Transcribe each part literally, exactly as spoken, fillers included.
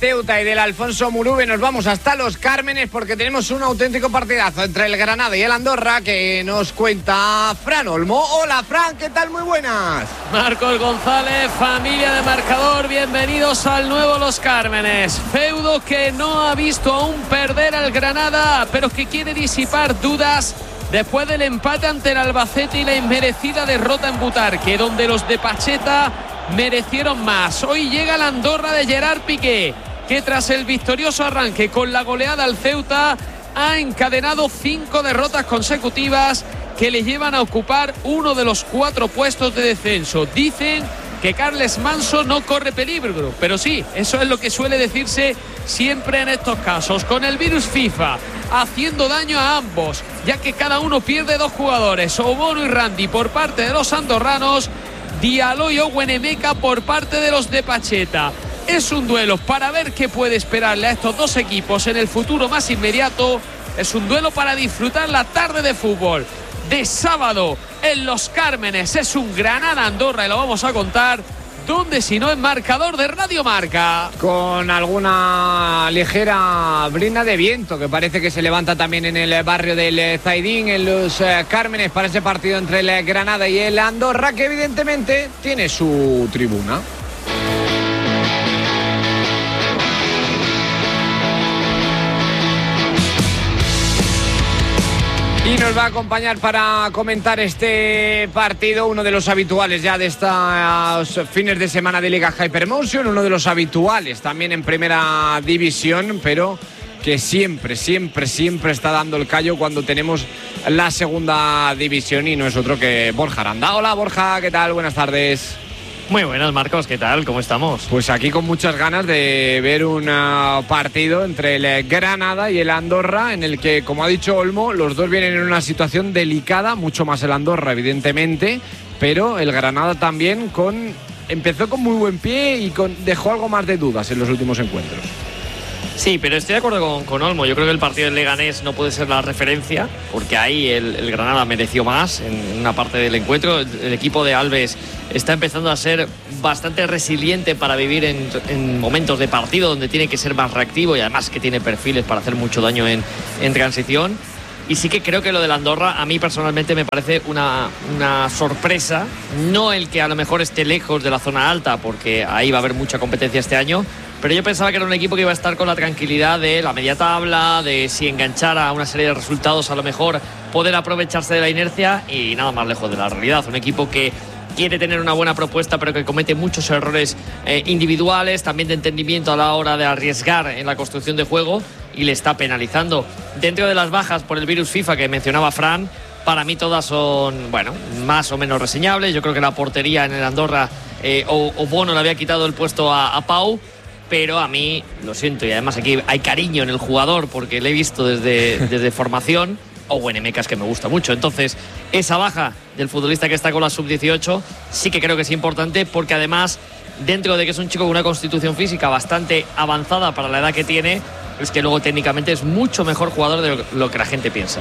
Ceuta y del Alfonso Murube nos vamos hasta Los Cármenes porque tenemos un auténtico partidazo entre el Granada y el Andorra que nos cuenta Fran Olmo. Hola Fran, ¿qué tal? Muy buenas. Marcos González, familia de marcador, bienvenidos al nuevo Los Cármenes. Feudo que no ha visto aún perder al Granada, pero que quiere disipar dudas después del empate ante el Albacete y la inmerecida derrota en Butarque, donde los de Pacheta merecieron más. Hoy llega la Andorra de Gerard Piqué, que tras el victorioso arranque con la goleada al Ceuta ha encadenado cinco derrotas consecutivas que le llevan a ocupar uno de los cuatro puestos de descenso. Dicen que Carles Manso no corre peligro, pero sí, eso es lo que suele decirse siempre en estos casos, con el virus FIFA haciendo daño a ambos, ya que cada uno pierde dos jugadores, Obono y Randy por parte de los andorranos, Diallo y Owen Emeka por parte de los de Pacheta. Es un duelo para ver qué puede esperarle a estos dos equipos en el futuro más inmediato. Es un duelo para disfrutar la tarde de fútbol de sábado en Los Cármenes. Es un Granada-Andorra y lo vamos a contar donde si no en marcador de Radio Marca. Con alguna ligera brina de viento que parece que se levanta también en el barrio del Zaidín, en Los Cármenes, para ese partido entre el Granada y el Andorra, que evidentemente tiene su tribuna. Y nos va a acompañar para comentar este partido uno de los habituales ya de estos fines de semana de Liga Hypermotion, uno de los habituales también en Primera División, pero que siempre, siempre, siempre está dando el callo cuando tenemos la Segunda División, y no es otro que Borja Aranda. Hola Borja, ¿qué tal? Buenas tardes. Muy buenas, Marcos, ¿qué tal? ¿Cómo estamos? Pues aquí con muchas ganas de ver un uh, partido entre el Granada y el Andorra, en el que, como ha dicho Olmo, los dos vienen en una situación delicada, mucho más el Andorra, evidentemente, pero el Granada también con empezó con muy buen pie y con, dejó algo más de dudas en los últimos encuentros. Sí, pero estoy de acuerdo con, con Olmo. Yo creo que el partido del Leganés no puede ser la referencia, porque ahí el, el Granada mereció más en, en una parte del encuentro. El, el equipo de Alves está empezando a ser bastante resiliente para vivir en, en momentos de partido donde tiene que ser más reactivo, y además que tiene perfiles para hacer mucho daño en, en transición. Y sí que creo que lo del Andorra a mí personalmente me parece una, una sorpresa. No el que a lo mejor esté lejos de la zona alta, porque ahí va a haber mucha competencia este año, pero yo pensaba que era un equipo que iba a estar con la tranquilidad de la media tabla, de si enganchara a una serie de resultados a lo mejor poder aprovecharse de la inercia, y nada más lejos de la realidad. Un equipo que quiere tener una buena propuesta, pero que comete muchos errores eh, individuales, también de entendimiento a la hora de arriesgar en la construcción de juego, y le está penalizando. Dentro de las bajas por el virus FIFA que mencionaba Fran, para mí todas son, bueno, más o menos reseñables. Yo creo que la portería en el Andorra, eh, o, o Bono le había quitado el puesto a, a Pau, pero a mí, lo siento, y además aquí hay cariño en el jugador porque le he visto desde, desde formación. Owen Emeka es que me gusta mucho. Entonces, esa baja del futbolista que está con la sub dieciocho sí que creo que es importante, porque además, dentro de que es un chico con una constitución física bastante avanzada para la edad que tiene, es que luego técnicamente es mucho mejor jugador de lo que la gente piensa.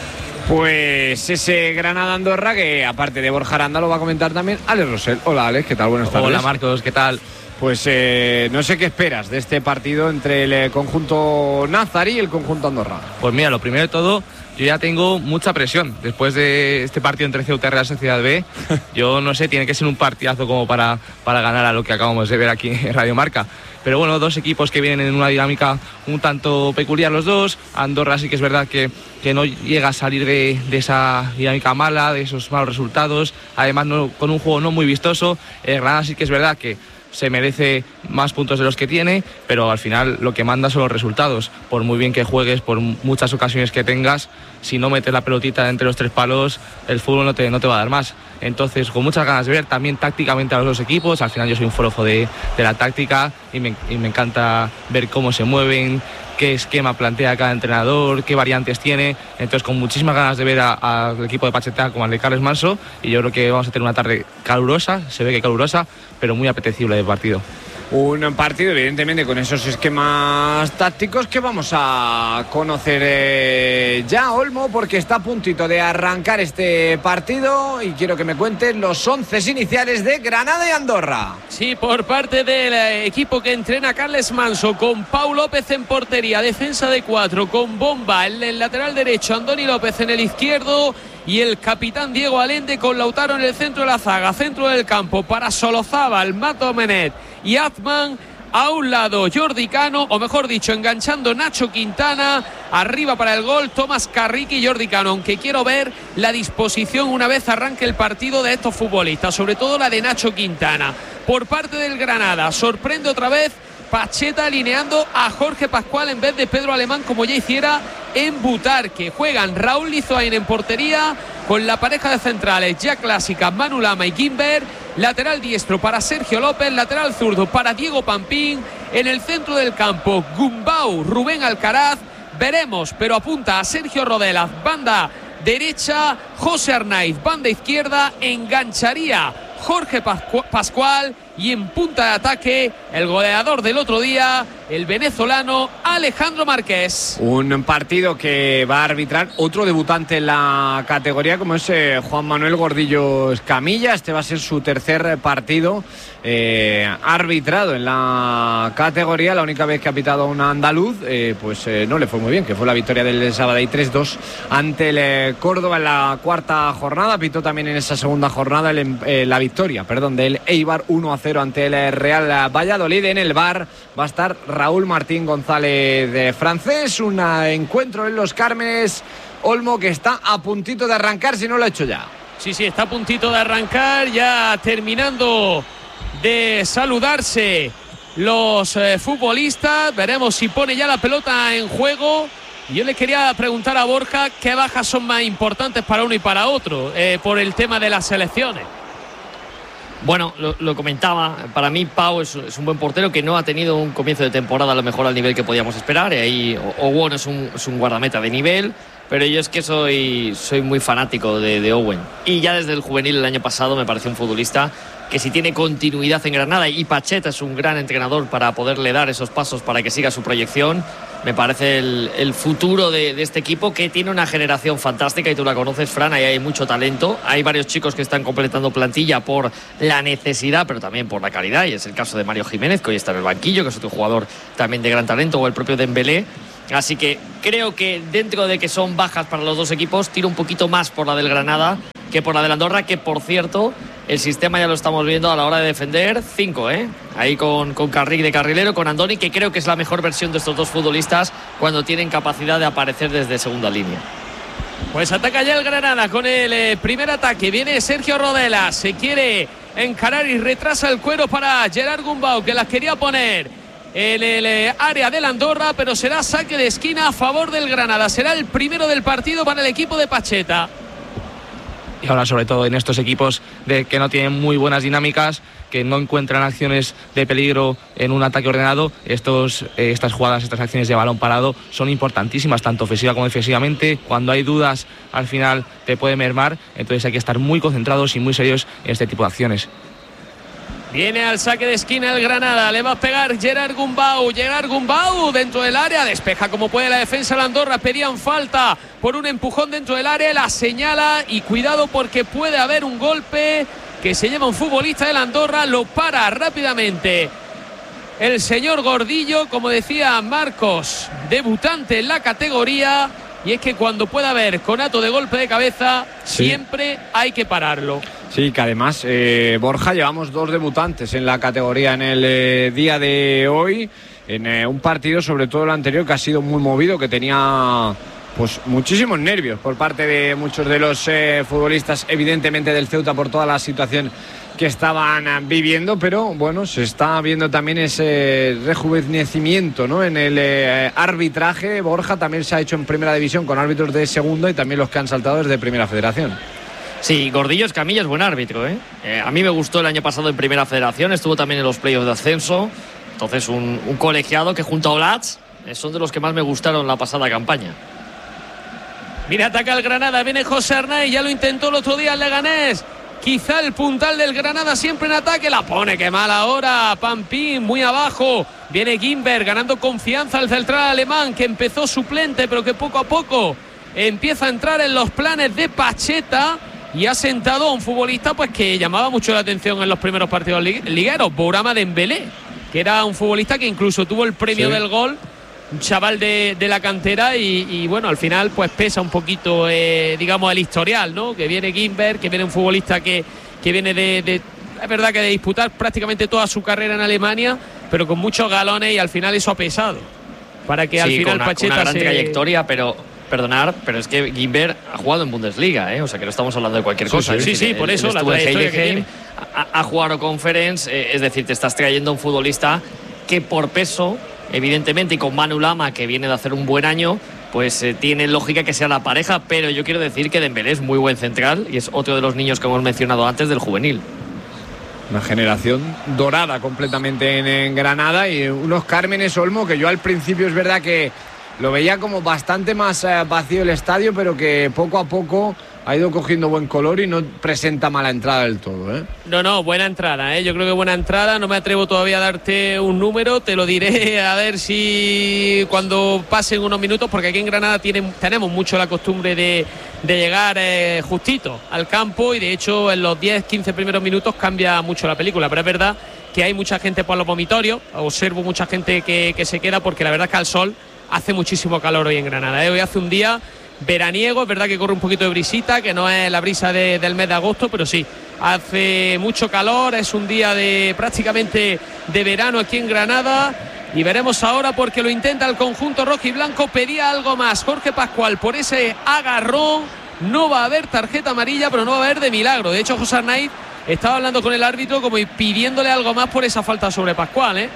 Pues ese Granada-Andorra, que aparte de Borja Aranda lo va a comentar también Alex Rosell. Hola Alex, ¿qué tal? Buenas tardes. Hola Marcos, ¿qué tal? Pues eh, no sé qué esperas de este partido entre el conjunto nazarí y el conjunto Andorra. Pues mira, lo primero de todo, yo ya tengo mucha presión después de este partido entre Ceuta y Real Sociedad B. Yo no sé, tiene que ser un partidazo como para, para ganar a lo que acabamos de ver aquí en Radio Marca. Pero bueno, dos equipos que vienen en una dinámica un tanto peculiar los dos. Andorra sí que es verdad que, que no llega a salir de, de esa dinámica mala, de esos malos resultados. Además, no, con un juego no muy vistoso. El Granada sí que es verdad que se merece más puntos de los que tiene, pero al final lo que manda son los resultados. Por muy bien que juegues, por muchas ocasiones que tengas, si no metes la pelotita entre los tres palos, el fútbol no te, no te va a dar más. Entonces, con muchas ganas de ver también tácticamente a los dos equipos. Al final yo soy un forofo de, de la táctica y me, y me encanta ver cómo se mueven, qué esquema plantea cada entrenador, qué variantes tiene. Entonces, con muchísimas ganas de ver al equipo de Pacheta como al de Carles Manso, y yo creo que vamos a tener una tarde calurosa, se ve que calurosa, pero muy apetecible de partido. Un partido, evidentemente, con esos esquemas tácticos que vamos a conocer eh, ya, Olmo, porque está a puntito de arrancar este partido y quiero que me cuenten los once iniciales de Granada y Andorra. Sí, por parte del equipo que entrena Carles Manso, con Pau López en portería, defensa de cuatro, con Bomba en el lateral derecho, Andoni López en el izquierdo y el capitán Diego Allende con Lautaro en el centro de la zaga, centro del campo para Solozábal, Mato Menet y Azman. A un lado Jordi Cano, o mejor dicho, enganchando Nacho Quintana. Arriba para el gol Tomás Carrique y Jordi Cano, aunque quiero ver la disposición una vez arranque el partido de estos futbolistas, sobre todo la de Nacho Quintana. Por parte del Granada, sorprende otra vez Pacheta alineando a Jorge Pascual en vez de Pedro Alemán, como ya hiciera en Butarque. Juegan Raúl Lizoain en portería con la pareja de centrales ya clásica, Manu Lama y Guimber. Lateral diestro para Sergio López, lateral zurdo para Diego Pampín. En el centro del campo, Gumbau, Rubén Alcaraz. Veremos, pero apunta a Sergio Rodelas. Banda derecha, José Arnaiz. Banda izquierda, engancharía Jorge Pascu- Pascual. Y en punta de ataque, el goleador del otro día, el venezolano Alejandro Márquez. Un partido que va a arbitrar otro debutante en la categoría, como es eh, Juan Manuel Gordillo Escamilla. Este va a ser su tercer partido eh, arbitrado en la categoría. La única vez que ha pitado un andaluz, eh, pues eh, no le fue muy bien, que fue la victoria del Sabadell tres dos ante el eh, Córdoba en la cuarta jornada. Pitó también en esa segunda jornada el, eh, la victoria, perdón, del Eibar uno a cero ante el Real Valladolid. En el V A R va a estar Raúl Martín González de francés. Un encuentro en Los Cármenes, Olmo, que está a puntito de arrancar, si no lo ha hecho ya. Sí, sí, está a puntito de arrancar, ya terminando de saludarse los eh, futbolistas. Veremos si pone ya la pelota en juego. Yo le quería preguntar a Borja qué bajas son más importantes para uno y para otro, eh, por el tema de las selecciones. Bueno, lo, lo comentaba, para mí Pau es, es un buen portero que no ha tenido un comienzo de temporada a lo mejor al nivel que podíamos esperar. Y ahí Owen es un, es un guardameta de nivel, pero yo es que soy, soy muy fanático de, de Owen. Y ya desde el juvenil el año pasado me pareció un futbolista que si tiene continuidad en Granada, y Pacheta es un gran entrenador para poderle dar esos pasos para que siga su proyección, me parece el, el futuro de, de este equipo, que tiene una generación fantástica y tú la conoces, Fran, ahí hay mucho talento. Hay varios chicos que están completando plantilla por la necesidad, pero también por la calidad, y es el caso de Mario Jiménez, que hoy está en el banquillo, que es otro jugador también de gran talento, o el propio Dembélé. Así que creo que dentro de que son bajas para los dos equipos, tiro un poquito más por la del Granada que por la del Andorra, que por cierto, el sistema ya lo estamos viendo a la hora de defender, cinco, ¿eh? Ahí con, con Carrick de carrilero, con Andoni, que creo que es la mejor versión de estos dos futbolistas cuando tienen capacidad de aparecer desde segunda línea. Pues ataca ya el Granada con el eh, primer ataque. Viene Sergio Rodelas, se quiere encarar y retrasa el cuero para Gerard Gumbau, que las quería poner en el eh, área del Andorra, pero será saque de esquina a favor del Granada. Será el primero del partido para el equipo de Pacheta. Y ahora, sobre todo en estos equipos de que no tienen muy buenas dinámicas, que no encuentran acciones de peligro en un ataque ordenado, estos, eh, estas jugadas, estas acciones de balón parado son importantísimas, tanto ofensiva como defensivamente. Cuando hay dudas, al final te puede mermar, entonces hay que estar muy concentrados y muy serios en este tipo de acciones. Viene al saque de esquina el Granada, le va a pegar Gerard Gumbau, Gerard Gumbau dentro del área, despeja como puede la defensa de la Andorra, pedían falta por un empujón dentro del área, la señala y cuidado porque puede haber un golpe que se lleva un futbolista de la Andorra, lo para rápidamente el señor Gordillo, como decía Marcos, debutante en la categoría, y es que cuando pueda haber conato de golpe de cabeza, sí, siempre hay que pararlo. Sí, que además, eh, Borja, llevamos dos debutantes en la categoría en el eh, día de hoy, en eh, un partido, sobre todo el anterior, que ha sido muy movido, que tenía pues muchísimos nervios por parte de muchos de los eh, futbolistas, evidentemente del Ceuta, por toda la situación que estaban eh, viviendo, pero bueno, se está viendo también ese rejuvenecimiento, ¿no? En el eh, arbitraje. Borja, también se ha hecho en primera división con árbitros de segunda y también los que han saltado desde primera federación. Sí, Gordillo Escamilla es buen árbitro, ¿eh? Eh, a mí me gustó el año pasado en Primera Federación, estuvo también en los playoffs de ascenso, entonces un, un colegiado que junto a Olatz eh, son de los que más me gustaron la pasada campaña. Mira, ataca el Granada, viene José Arnaiz, ya lo intentó el otro día el Leganés. quizá el puntal del Granada siempre en ataque. La pone, qué mal ahora Pampín, muy abajo. Viene Gimber ganando confianza al central alemán, que empezó suplente pero que poco a poco empieza a entrar en los planes de Pacheta y ha sentado a un futbolista pues que llamaba mucho la atención en los primeros partidos ligueros, Bourama Dembélé, que era un futbolista que incluso tuvo el premio sí. del gol, un chaval de, de la cantera y, y bueno, al final pues pesa un poquito eh, digamos el historial, ¿no? Que viene Gimber, que viene un futbolista que, que viene de, de es verdad que de disputar prácticamente toda su carrera en Alemania, pero con muchos galones y al final eso ha pesado para que sí, al final con una, Pacheta con una gran se... trayectoria, pero perdonar, pero es que Gimber ha jugado en Bundesliga, ¿eh? O sea que no estamos hablando de cualquier sí, cosa. Sí, sí, sí, por eso la trayectoria que tiene. Ha, ha jugado Conference, eh, es decir, te estás trayendo a un futbolista que por peso, evidentemente, y con Manu Lama, que viene de hacer un buen año, pues eh, tiene lógica que sea la pareja, pero yo quiero decir que Dembélé es muy buen central y es otro de los niños que hemos mencionado antes del juvenil. Una generación dorada completamente en, en Granada y unos Cármenes, Olmo, que yo al principio es verdad que lo veía como bastante más eh, vacío el estadio, pero que poco a poco ha ido cogiendo buen color y no presenta mala entrada del todo, ¿eh? No, no, buena entrada, ¿eh? Yo creo que buena entrada. No me atrevo todavía a darte un número, te lo diré a ver si cuando pasen unos minutos, porque aquí en Granada tienen, tenemos mucho la costumbre de, de llegar eh, justito al campo y de hecho en los diez quince primeros minutos cambia mucho la película, pero es verdad que hay mucha gente por los vomitorios, observo mucha gente que, que se queda porque la verdad es que al sol hace muchísimo calor hoy en Granada, ¿eh? Hoy hace un día veraniego, es verdad que corre un poquito de brisita, que no es la brisa de, del mes de agosto, pero sí, hace mucho calor, es un día de prácticamente de verano aquí en Granada y veremos ahora porque lo intenta el conjunto rojo y blanco, pedía algo más Jorge Pascual por ese agarrón, no va a haber tarjeta amarilla, pero no va a haber de milagro, de hecho José Arnaiz estaba hablando con el árbitro como pidiéndole algo más por esa falta sobre Pascual, ¿eh?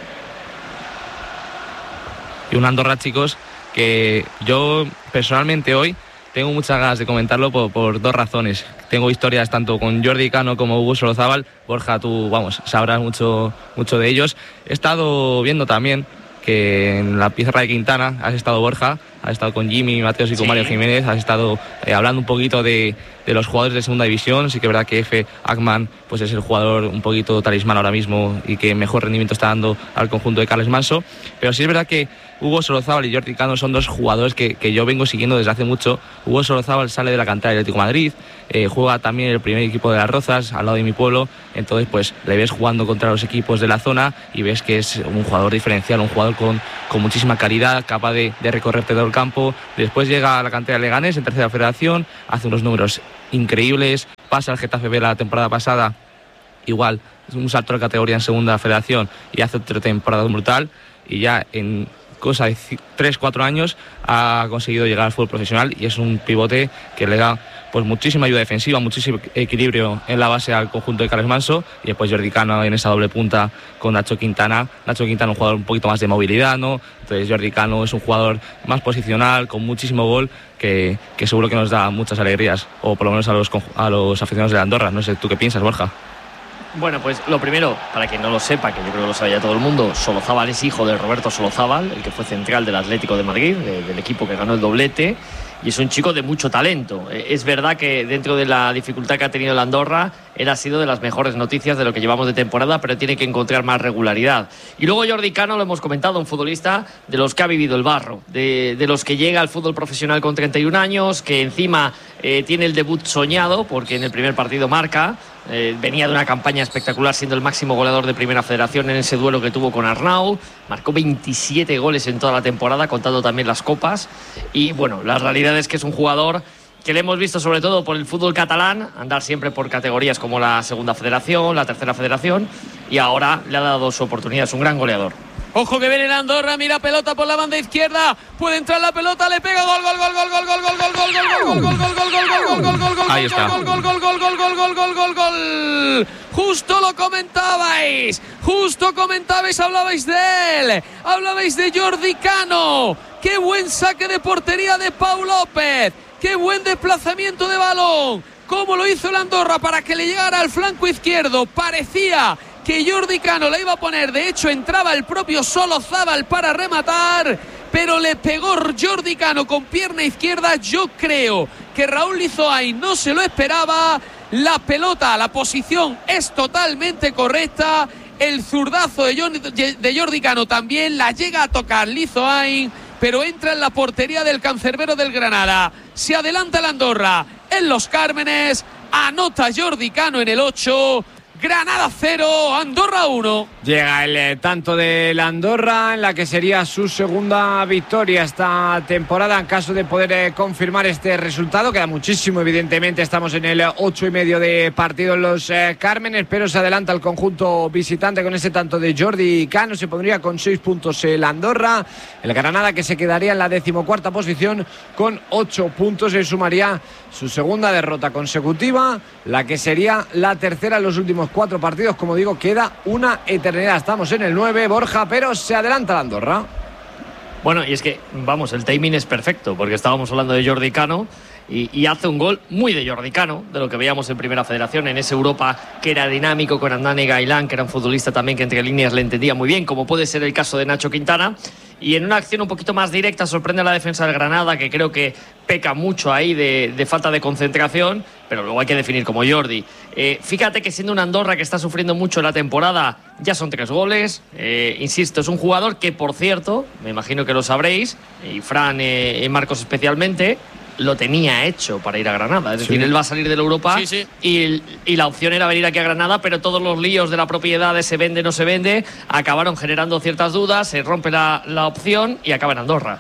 Y un Andorra, chicos, que yo personalmente hoy tengo muchas ganas de comentarlo por, por dos razones. Tengo historias tanto con Jordi Cano como Hugo Solozábal. Borja, tú, vamos, sabrás mucho, mucho de ellos. He estado viendo también que en la pizarra de Quintana has estado, Borja, has estado con Jimmy Mateos y con sí. Mario Jiménez, has estado eh, hablando un poquito de, de los jugadores de segunda división. Sí que es verdad que Efe Ackman pues es el jugador un poquito talismán ahora mismo y que mejor rendimiento está dando al conjunto de Carles Manso, pero sí es verdad que Hugo Solozábal y Jordi Cano son dos jugadores que, que yo vengo siguiendo desde hace mucho. Hugo Solozábal sale de la cantera del Atlético de Madrid, eh, juega también el primer equipo de Las Rozas, al lado de mi pueblo, entonces pues le ves jugando contra los equipos de la zona y ves que es un jugador diferencial, un jugador con, con muchísima calidad, capaz de, de recorrerte todo el campo. Después llega a la cantera de Leganés en tercera federación, hace unos números increíbles, pasa al Getafe B la temporada pasada, igual un salto de categoría en segunda federación y hace otra temporada brutal y ya en cosa de tres cuatro años ha conseguido llegar al fútbol profesional y es un pivote que le da pues muchísima ayuda defensiva, muchísimo equilibrio en la base al conjunto de Carles Manso y después Jordi Cano en esa doble punta con Nacho Quintana. Nacho Quintana un jugador un poquito más de movilidad, ¿no? Entonces Jordi Cano es un jugador más posicional, con muchísimo gol, que, que seguro que nos da muchas alegrías, o por lo menos a los, a los aficionados de Andorra. No sé, ¿tú qué piensas, Borja? Bueno, pues lo primero, para quien no lo sepa, que yo creo que lo sabe ya todo el mundo, Solozábal es hijo de Roberto Solozábal, el que fue central del Atlético de Madrid, de, del equipo que ganó el doblete, y es un chico de mucho talento. Es verdad que dentro de la dificultad que ha tenido el Andorra, él ha sido de las mejores noticias de lo que llevamos de temporada, pero tiene que encontrar más regularidad. Y luego Jordi Cano, lo hemos comentado, un futbolista de los que ha vivido el barro, de, de los que llega al fútbol profesional con treinta y un años, que encima eh, tiene el debut soñado, porque en el primer partido marca. Eh, venía de una campaña espectacular siendo el máximo goleador de Primera Federación en ese duelo que tuvo con Arnau, marcó veintisiete goles en toda la temporada, contando también las copas, y bueno, la realidad es que es un jugador que le hemos visto sobre todo por el fútbol catalán, andar siempre por categorías como la Segunda Federación, la Tercera Federación, y ahora le ha dado su oportunidad, es un gran goleador. Ojo que viene el Andorra, mira pelota por la banda izquierda, puede entrar la pelota, le pega gol, gol, gol, gol, gol, gol, gol, gol, gol, gol, gol, gol, gol, gol, gol, gol, gol, gol, ahí está. Gol, gol, gol, gol, gol, gol, gol, gol, gol, gol. Justo lo comentabais, justo comentabais, hablabais de él, hablabais de Jordi Cano. Qué buen saque de portería de Pau López, qué buen desplazamiento de balón. Cómo lo hizo el Andorra para que le llegara al flanco izquierdo, parecía que Jordi Cano la iba a poner, de hecho entraba el propio Solozábal para rematar, pero le pegó Jordi Cano con pierna izquierda. Yo creo que Raúl Lizoain no se lo esperaba la pelota, la posición es totalmente correcta. El zurdazo de Jordi, de Jordi Cano también la llega a tocar Lizoain, pero entra en la portería del cancerbero del Granada. Se adelanta el Andorra en Los Cármenes, anota Jordi Cano en el ocho. Granada cero, Andorra uno. Llega el eh, tanto del Andorra en la que sería su segunda victoria esta temporada en caso de poder eh, confirmar este resultado. Queda muchísimo, evidentemente estamos en el ocho y medio de partido en Los eh, Cármenes, pero se adelanta el conjunto visitante con ese tanto de Jordi Cano. Se pondría con seis puntos el Andorra, el Granada que se quedaría en la decimocuarta posición con ocho puntos y sumaría su segunda derrota consecutiva, la que sería la tercera en los últimos cuatro partidos. Como digo, queda una eternidad. Estamos en el nueve, Borja, pero se adelanta la Andorra. Bueno, y es que, vamos, el timing es perfecto, porque estábamos hablando de Jordi Cano y, y hace un gol muy de Jordi Cano, de lo que veíamos en Primera Federación, en ese Europa que era dinámico, con Andane Gailán, que era un futbolista también que entre líneas le entendía muy bien, como puede ser el caso de Nacho Quintana. Y en una acción un poquito más directa sorprende a la defensa del Granada, que creo que peca mucho ahí de, de falta de concentración, pero luego hay que definir como Jordi. Eh, fíjate que siendo una Andorra que está sufriendo mucho la temporada, ya son tres goles. Eh, insisto, es un jugador que, por cierto, me imagino que lo sabréis, y Fran eh, y Marcos especialmente, lo tenía hecho para ir a Granada. Es decir, sí. Él va a salir de la Europa sí, sí. Y, y la opción era venir aquí a Granada, pero todos los líos de la propiedad de se vende, no se vende, acabaron generando ciertas dudas, se rompe la, la opción y acaba en Andorra.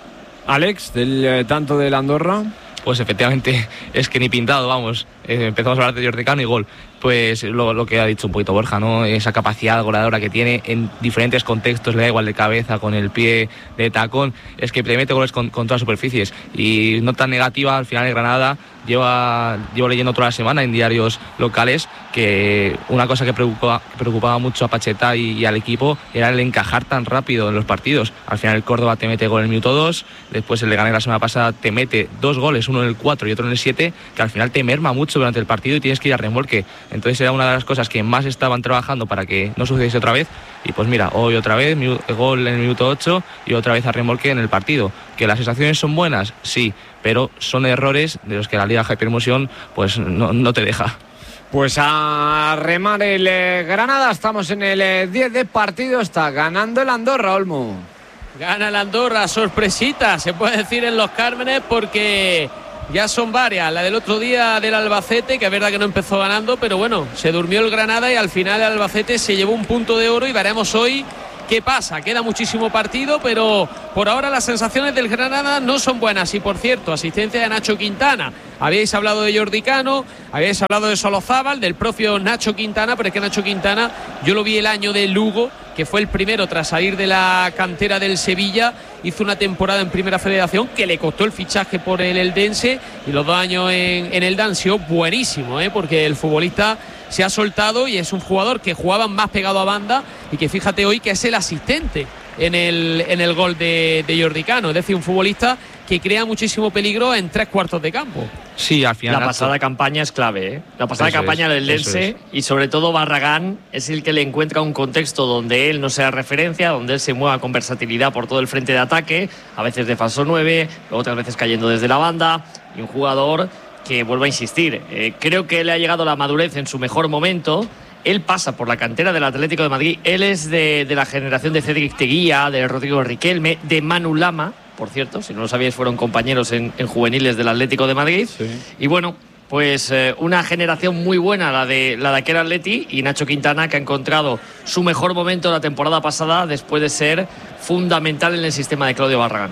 Alex, del eh, tanto del Andorra. Pues efectivamente es que ni pintado, vamos. Eh, empezamos a hablar de Jordi Cano y gol. Pues lo, lo que ha dicho un poquito Borja, ¿no? Esa capacidad goleadora que tiene en diferentes contextos, le da igual de cabeza, con el pie, de tacón, es que le mete goles con, con todas las superficies. Y no tan negativa, al final el Granada lleva, llevo leyendo toda la semana en diarios locales que una cosa que preocupaba, preocupaba mucho a Pacheta y, y al equipo era el encajar tan rápido en los partidos. Al final el Córdoba te mete gol en el minuto dos, después el Leganés la semana pasada te mete dos goles, uno en el cuatro y otro en el siete, que al final te merma mucho durante el partido y tienes que ir a remolque. Entonces era una de las cosas que más estaban trabajando para que no sucediese otra vez. Y pues mira, hoy otra vez gol en el minuto ocho y otra vez a remolque en el partido. ¿Que las sensaciones son buenas? Sí, pero son errores de los que la Liga Hypermotion pues no, no te deja. Pues a remar el eh, Granada, estamos en el eh, diez de partido, está ganando el Andorra, Olmo. Gana el Andorra, sorpresita, se puede decir en Los Cármenes, porque ya son varias. La del otro día del Albacete, que es verdad que no empezó ganando, pero bueno, se durmió el Granada y al final el Albacete se llevó un punto de oro y veremos hoy qué pasa. Queda muchísimo partido, pero por ahora las sensaciones del Granada no son buenas. Y por cierto, asistencia de Nacho Quintana. Habíais hablado de Jordi Cano, habíais hablado de Solozábal, del propio Nacho Quintana, pero es que Nacho Quintana yo lo vi el año de Lugo, que fue el primero tras salir de la cantera del Sevilla. Hizo una temporada en Primera Federación que le costó el fichaje por el Eldense, y los dos años en, en el Dancio, buenísimo, ¿eh? Porque el futbolista se ha soltado y es un jugador que jugaba más pegado a banda y que fíjate hoy que es el asistente en el, en el gol de, de Jordi Cano. Es decir, un futbolista que crea muchísimo peligro en tres cuartos de campo. Sí, al final. La pasada Nacho. campaña es clave, ¿eh? La pasada eso campaña es, del Eldense, y sobre todo Barragán es el que le encuentra un contexto donde él no sea referencia, donde él se mueva con versatilidad por todo el frente de ataque, a veces de falso nueve, otras veces cayendo desde la banda, y un jugador que, vuelvo a insistir, eh, creo que le ha llegado la madurez en su mejor momento. Él pasa por la cantera del Atlético de Madrid, él es de, de la generación de Cédric Teguía, de Rodrigo Riquelme, de Manu Lama, por cierto, si no lo sabíais, fueron compañeros en, en juveniles del Atlético de Madrid. Sí. Y bueno, pues eh, una generación muy buena la de, la de aquel Atleti, y Nacho Quintana, que ha encontrado su mejor momento la temporada pasada después de ser fundamental en el sistema de Claudio Barragán.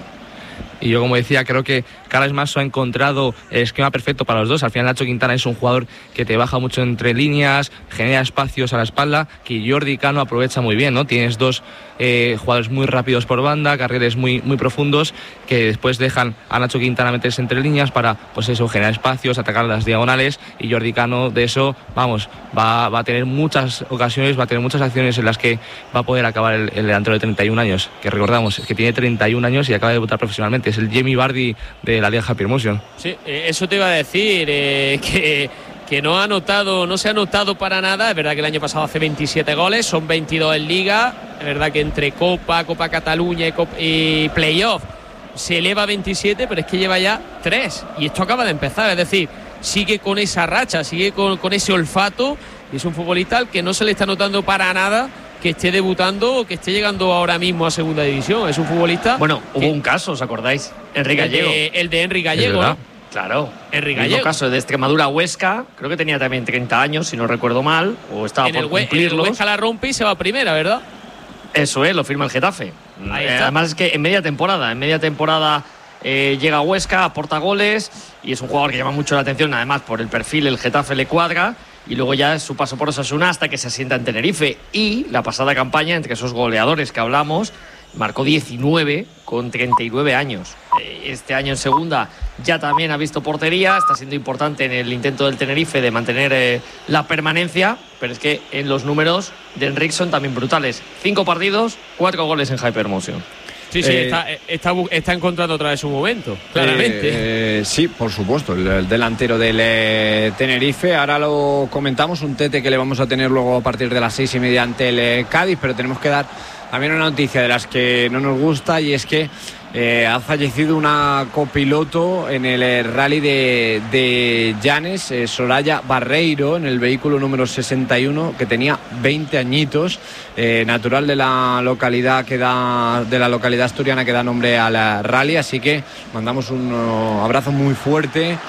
Y yo, como decía, creo que cada vez más se ha encontrado el esquema perfecto para los dos. Al final Nacho Quintana es un jugador que te baja mucho entre líneas, genera espacios a la espalda, que Jordi Cano aprovecha muy bien, ¿no? Tienes dos eh, jugadores muy rápidos por banda, carriles muy, muy profundos, que después dejan a Nacho Quintana meterse entre líneas para, pues eso, generar espacios, atacar las diagonales, y Jordi Cano de eso, vamos, va, va a tener muchas ocasiones, va a tener muchas acciones en las que va a poder acabar el, el delantero de treinta y un años, que recordamos, que tiene treinta y un años y acaba de debutar profesionalmente. Es el Jamie Vardy de la Liga Hypermotion. Sí, eso te iba a decir, eh, que, que no ha notado, no se ha notado para nada. Es verdad que el año pasado hace veintisiete goles, son veintidós en Liga. Es verdad que entre Copa, Copa Cataluña y, Copa, y Playoff se eleva a veintisiete, pero es que lleva ya tres. Y esto acaba de empezar, es decir, sigue con esa racha, sigue con, con ese olfato, y es un futbolista al que no se le está notando para nada que esté debutando o que esté llegando ahora mismo a segunda división. Es un futbolista. Bueno, hubo que, un caso, ¿os acordáis? Enrique Gallego. El de, el de Enrique Gallego, ¿no? Claro. Enrique Gallego. Gallego. Caso de Extremadura Huesca, creo que tenía también treinta años, si no recuerdo mal, o estaba en por el, cumplirlos. En el Huesca la rompe y se va a primera, ¿verdad? Eso es, lo firma el Getafe. Ahí Eh, está. además es que en media temporada, en media temporada eh, llega a Huesca, aporta goles y es un jugador que llama mucho la atención, además por el perfil el Getafe le cuadra. Y luego ya es su paso por Osasuna hasta que se asienta en Tenerife. Y la pasada campaña, entre esos goleadores que hablamos, marcó diecinueve con treinta y nueve años. Este año en segunda ya también ha visto portería, está siendo importante en el intento del Tenerife de mantener eh, la permanencia, pero es que en los números de Enric son también brutales. Cinco partidos, cuatro goles en Hypermotion. Sí, sí, Eh, está, está, está encontrando otra vez su momento, claramente. Eh, eh, sí, por supuesto, el, el delantero del eh, Tenerife. Ahora lo comentamos, un tete que le vamos a tener luego a partir de las seis y media ante el eh, Cádiz, pero tenemos que dar también una noticia de las que no nos gusta, y es que eh, ha fallecido una copiloto en el eh, rally de, de Llanes, eh, Soraya Barreiro, en el vehículo número sesenta y uno, que tenía veinte añitos, eh, natural de la localidad que da de la localidad asturiana que da nombre al eh, rally, así que mandamos un uh, abrazo muy fuerte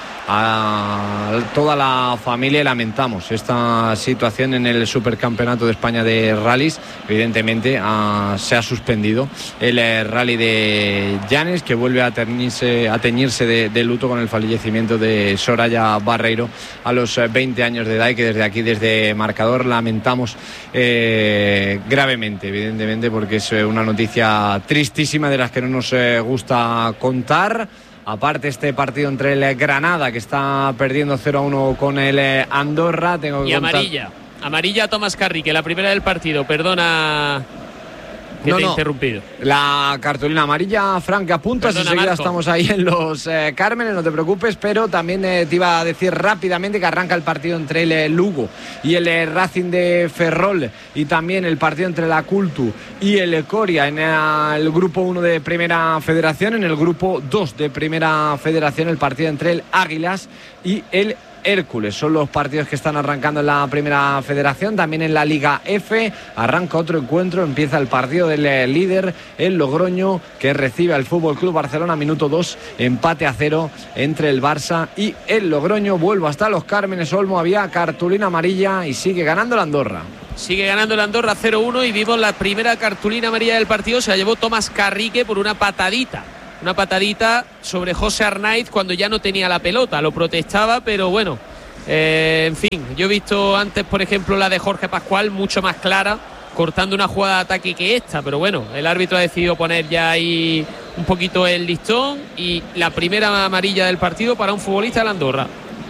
a toda la familia y lamentamos esta situación en el Supercampeonato de España de rallies. Evidentemente uh, se ha suspendido el eh, rally de Llanes, que vuelve a teñirse, a teñirse de, de luto con el fallecimiento de Soraya Barreiro a los eh, veinte años de edad, y que desde aquí, desde Marcador, lamentamos eh, gravemente, evidentemente, porque es eh, una noticia tristísima de las que no nos eh, gusta contar. Aparte, este partido entre el Granada, que está perdiendo cero a uno con el Andorra, tengo que Y contar... amarilla. Amarilla a Tomás Carrique, la primera del partido. Perdona que No, te he no. interrumpido. La cartulina amarilla, Frank, que apuntas, Perdona, enseguida Marco. estamos ahí en los eh, Cármenes, no te preocupes, pero también eh, te iba a decir rápidamente que arranca el partido entre el eh, Lugo y el eh, Racing de Ferrol, y también el partido entre la Cultu y el eh, Coria en eh, el grupo uno de Primera Federación. En el grupo dos de Primera Federación, el partido entre el Águilas y el Hércules. Son los partidos que están arrancando en la Primera Federación. También en la Liga F arranca otro encuentro, empieza el partido del eh, líder, el Logroño, que recibe al Fútbol Club Barcelona, minuto dos, empate a cero entre el Barça y el Logroño. Vuelvo hasta los Cármenes, Olmo, había cartulina amarilla y sigue ganando la Andorra. Sigue ganando el Andorra cero uno, y vimos la primera cartulina amarilla del partido. Se la llevó Tomás Carrique por una patadita. Una patadita sobre José Arnaiz cuando ya no tenía la pelota. Lo protestaba, pero bueno, eh, en fin. Yo he visto antes, por ejemplo, la de Jorge Pascual, mucho más clara, cortando una jugada de ataque que esta. Pero bueno, el árbitro ha decidido poner ya ahí un poquito el listón, y la primera amarilla del partido para un futbolista de la Andorra.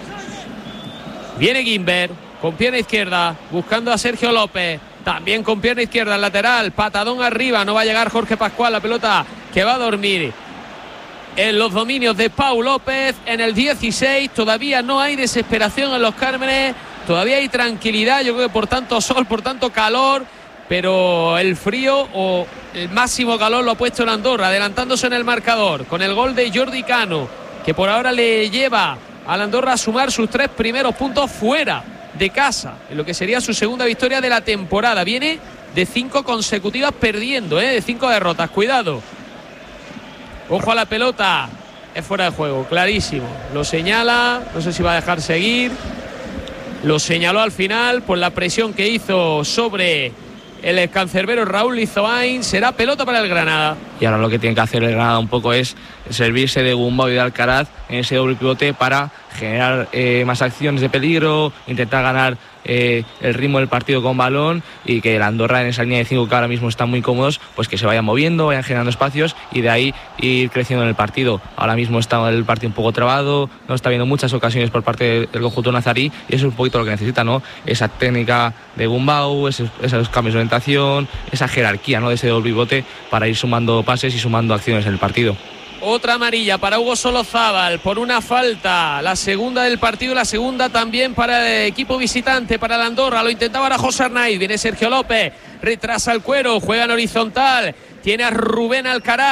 Viene Guimber con pierna izquierda, buscando a Sergio López. También con pierna izquierda, el lateral, patadón arriba. No va a llegar Jorge Pascual, la pelota que va a dormir en los dominios de Pau López. En el dieciséis todavía no hay desesperación en los Cármenes, todavía hay tranquilidad, yo creo que por tanto sol, por tanto calor, pero el frío o el máximo calor lo ha puesto en Andorra, adelantándose en el marcador con el gol de Jordi Cano, que por ahora le lleva a la Andorra a sumar sus tres primeros puntos fuera de casa, en lo que sería su segunda victoria de la temporada. Viene de cinco consecutivas perdiendo, ¿eh? de cinco derrotas, cuidado. Ojo a la pelota, es fuera de juego, clarísimo. Lo señala, no sé si va a dejar seguir. Lo señaló al final por la presión que hizo sobre el cancerbero Raúl Lizoain. Será pelota para el Granada. Y ahora lo que tiene que hacer el Granada un poco es servirse de Gumbau y de Alcaraz en ese doble pivote para generar eh, más acciones de peligro, intentar ganar eh, el ritmo del partido con balón, y que el Andorra, en esa línea de cinco que ahora mismo están muy cómodos, pues que se vayan moviendo, vayan generando espacios, y de ahí ir creciendo en el partido. Ahora mismo está el partido un poco trabado, no está habiendo muchas ocasiones por parte del conjunto nazarí, y eso es un poquito lo que necesita, ¿no? Esa técnica de Gumbau, esos, esos cambios de orientación, esa jerarquía, ¿no?, de ese doble pivote para ir sumando pases y sumando acciones en el partido. Otra amarilla para Hugo Solozábal por una falta, la segunda del partido, la segunda también para el equipo visitante, para la Andorra. Lo intentaba ahora José Arnaiz, viene Sergio López, retrasa el cuero, juega en horizontal, tiene a Rubén Alcaraz,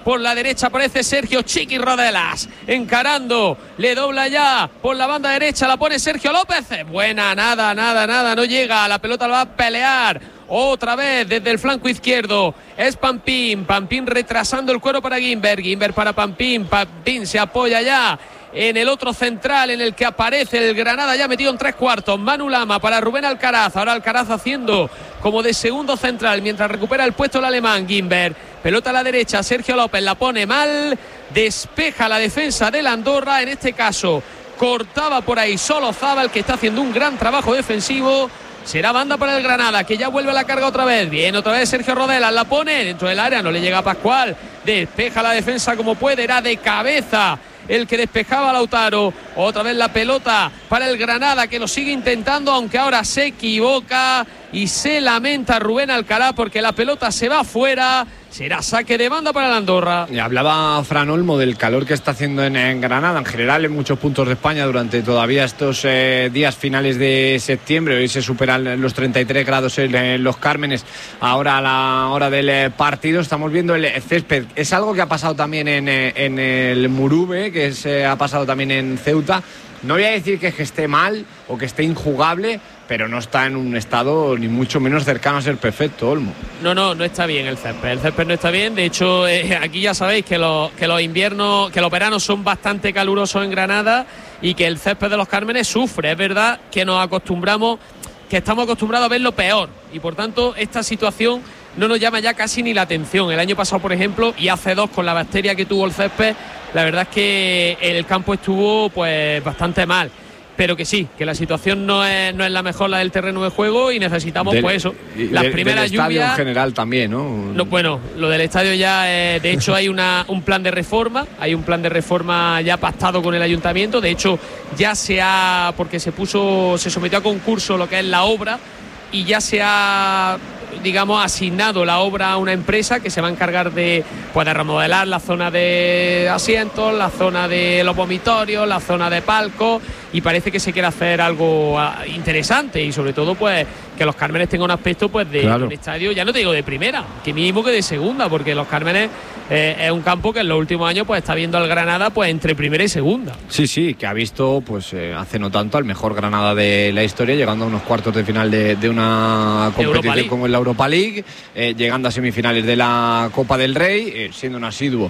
por la derecha aparece Sergio Chiqui Rodelas, encarando, le dobla ya por la banda derecha, la pone Sergio López, buena, nada, nada, nada, no llega, la pelota la va a pelear otra vez desde el flanco izquierdo, es Pampín, Pampín retrasando el cuero para Guimber, Guimber para Pampín, Pampín se apoya ya en el otro central en el que aparece el Granada ya metido en tres cuartos, Manu Lama para Rubén Alcaraz, ahora Alcaraz haciendo como de segundo central mientras recupera el puesto el alemán Guimber, pelota a la derecha, Sergio López la pone mal, despeja la defensa del Andorra, en este caso cortaba por ahí solo Zabal que está haciendo un gran trabajo defensivo. Será banda para el Granada, que ya vuelve a la carga otra vez. Bien, otra vez Sergio Rodelas, la pone dentro del área, no le llega a Pascual. Despeja la defensa como puede, era de cabeza el que despejaba a Lautaro. Otra vez la pelota para el Granada, que lo sigue intentando, aunque ahora se equivoca y se lamenta Rubén Alcaraz porque la pelota se va fuera. Será saque de banda para el Andorra. Y hablaba Fran Olmo del calor que está haciendo en, en Granada, en general en muchos puntos de España durante todavía estos eh, días finales de septiembre. Hoy se superan los treinta y tres grados en, en Los Cármenes. Ahora a la hora del eh, partido estamos viendo el césped. Es algo que ha pasado también en, en el Murube, que se ha pasado también en Ceuta. No voy a decir que, que esté mal o que esté injugable, pero no está en un estado ni mucho menos cercano a ser perfecto, Olmo. No, no, no está bien el césped. El césped no está bien. De hecho, eh, aquí ya sabéis que los, que los inviernos, que los veranos son bastante calurosos en Granada y que el césped de Los Cármenes sufre. Es verdad que nos acostumbramos, que estamos acostumbrados a ver lo peor y por tanto esta situación no nos llama ya casi ni la atención. El año pasado, por ejemplo, y hace dos con la bacteria que tuvo el césped, la verdad es que el campo estuvo pues bastante mal. Pero que sí, que la situación no es, no es la mejor, la del terreno de juego, y necesitamos del, pues eso, las de, primeras del estadio lluvias en general también, ¿no? no bueno, lo del estadio ya, eh, de hecho hay una, un plan de reforma, hay un plan de reforma ya pactado con el ayuntamiento, de hecho ya se ha, porque se puso, se sometió a concurso lo que es la obra y ya se ha, digamos, asignado la obra a una empresa que se va a encargar de, pues, de remodelar la zona de asientos, la zona de los vomitorios, la zona de palcos, y parece que se quiere hacer algo interesante y sobre todo pues que Los Cármenes tenga un aspecto pues de claro. un estadio, ya no te digo de primera, que mínimo que de segunda, porque Los Cármenes eh, es un campo que en los últimos años pues está viendo al Granada pues entre primera y segunda. Sí, sí, que ha visto pues eh, hace no tanto al mejor Granada de la historia, llegando a unos cuartos de final de, de una competición como la Europa League, eh, llegando a semifinales de la Copa del Rey, eh, siendo un asiduo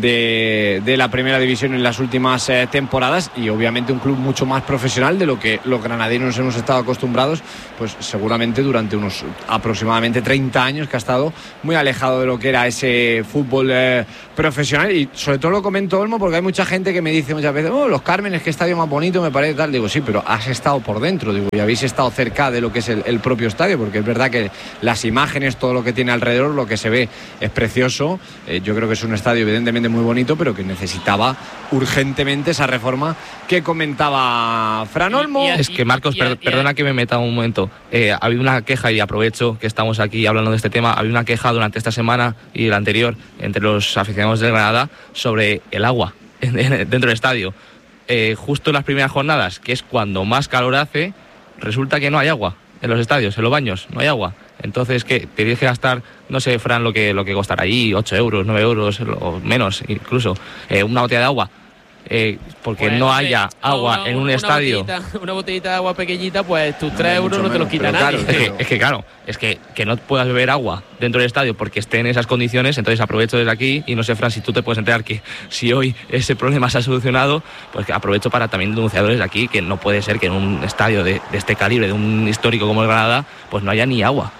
de, de la primera división en las últimas eh, temporadas, y obviamente un club mucho más profesional de lo que los granadinos hemos estado acostumbrados, pues seguramente durante unos aproximadamente treinta años, que ha estado muy alejado de lo que era ese fútbol eh, profesional. Y sobre todo lo comento, Olmo, porque hay mucha gente que me dice muchas veces, oh, Los Cármenes, qué estadio más bonito, me parece tal. Digo, sí, pero has estado por dentro, digo, y habéis estado cerca de lo que es el, el propio estadio, porque es verdad que las imágenes, todo lo que tiene alrededor, lo que se ve es precioso. Eh, yo creo que es un estadio evidentemente muy bonito, pero que necesitaba urgentemente esa reforma que comentaba Fran Olmo. Es que, Marcos, per, perdona que me meta un momento. Eh, ha habido una queja, y aprovecho que estamos aquí hablando de este tema, había una queja durante esta semana y la anterior entre los aficionados de Granada sobre el agua dentro del estadio. Eh, justo en las primeras jornadas, que es cuando más calor hace, resulta que no hay agua en los estadios, en los baños, no hay agua. Entonces, ¿qué? Tenéis que gastar, no sé, Fran, lo que, lo que costará allí, ocho euros, nueve euros, o menos incluso, eh, una botella de agua. Eh, porque pues, no haya agua una, en un una estadio. Botellita, una botellita de agua pequeñita, pues tus tres euros no te los quita nadie. Claro, es, que, es que claro, es que, que no puedas beber agua dentro del estadio porque esté en esas condiciones. Entonces aprovecho desde aquí, y no sé, Fran, si tú te puedes enterar que si hoy ese problema se ha solucionado, pues que aprovecho para también denunciadores de aquí, que no puede ser que en un estadio de, de este calibre, de un histórico como el Granada, pues no haya ni agua.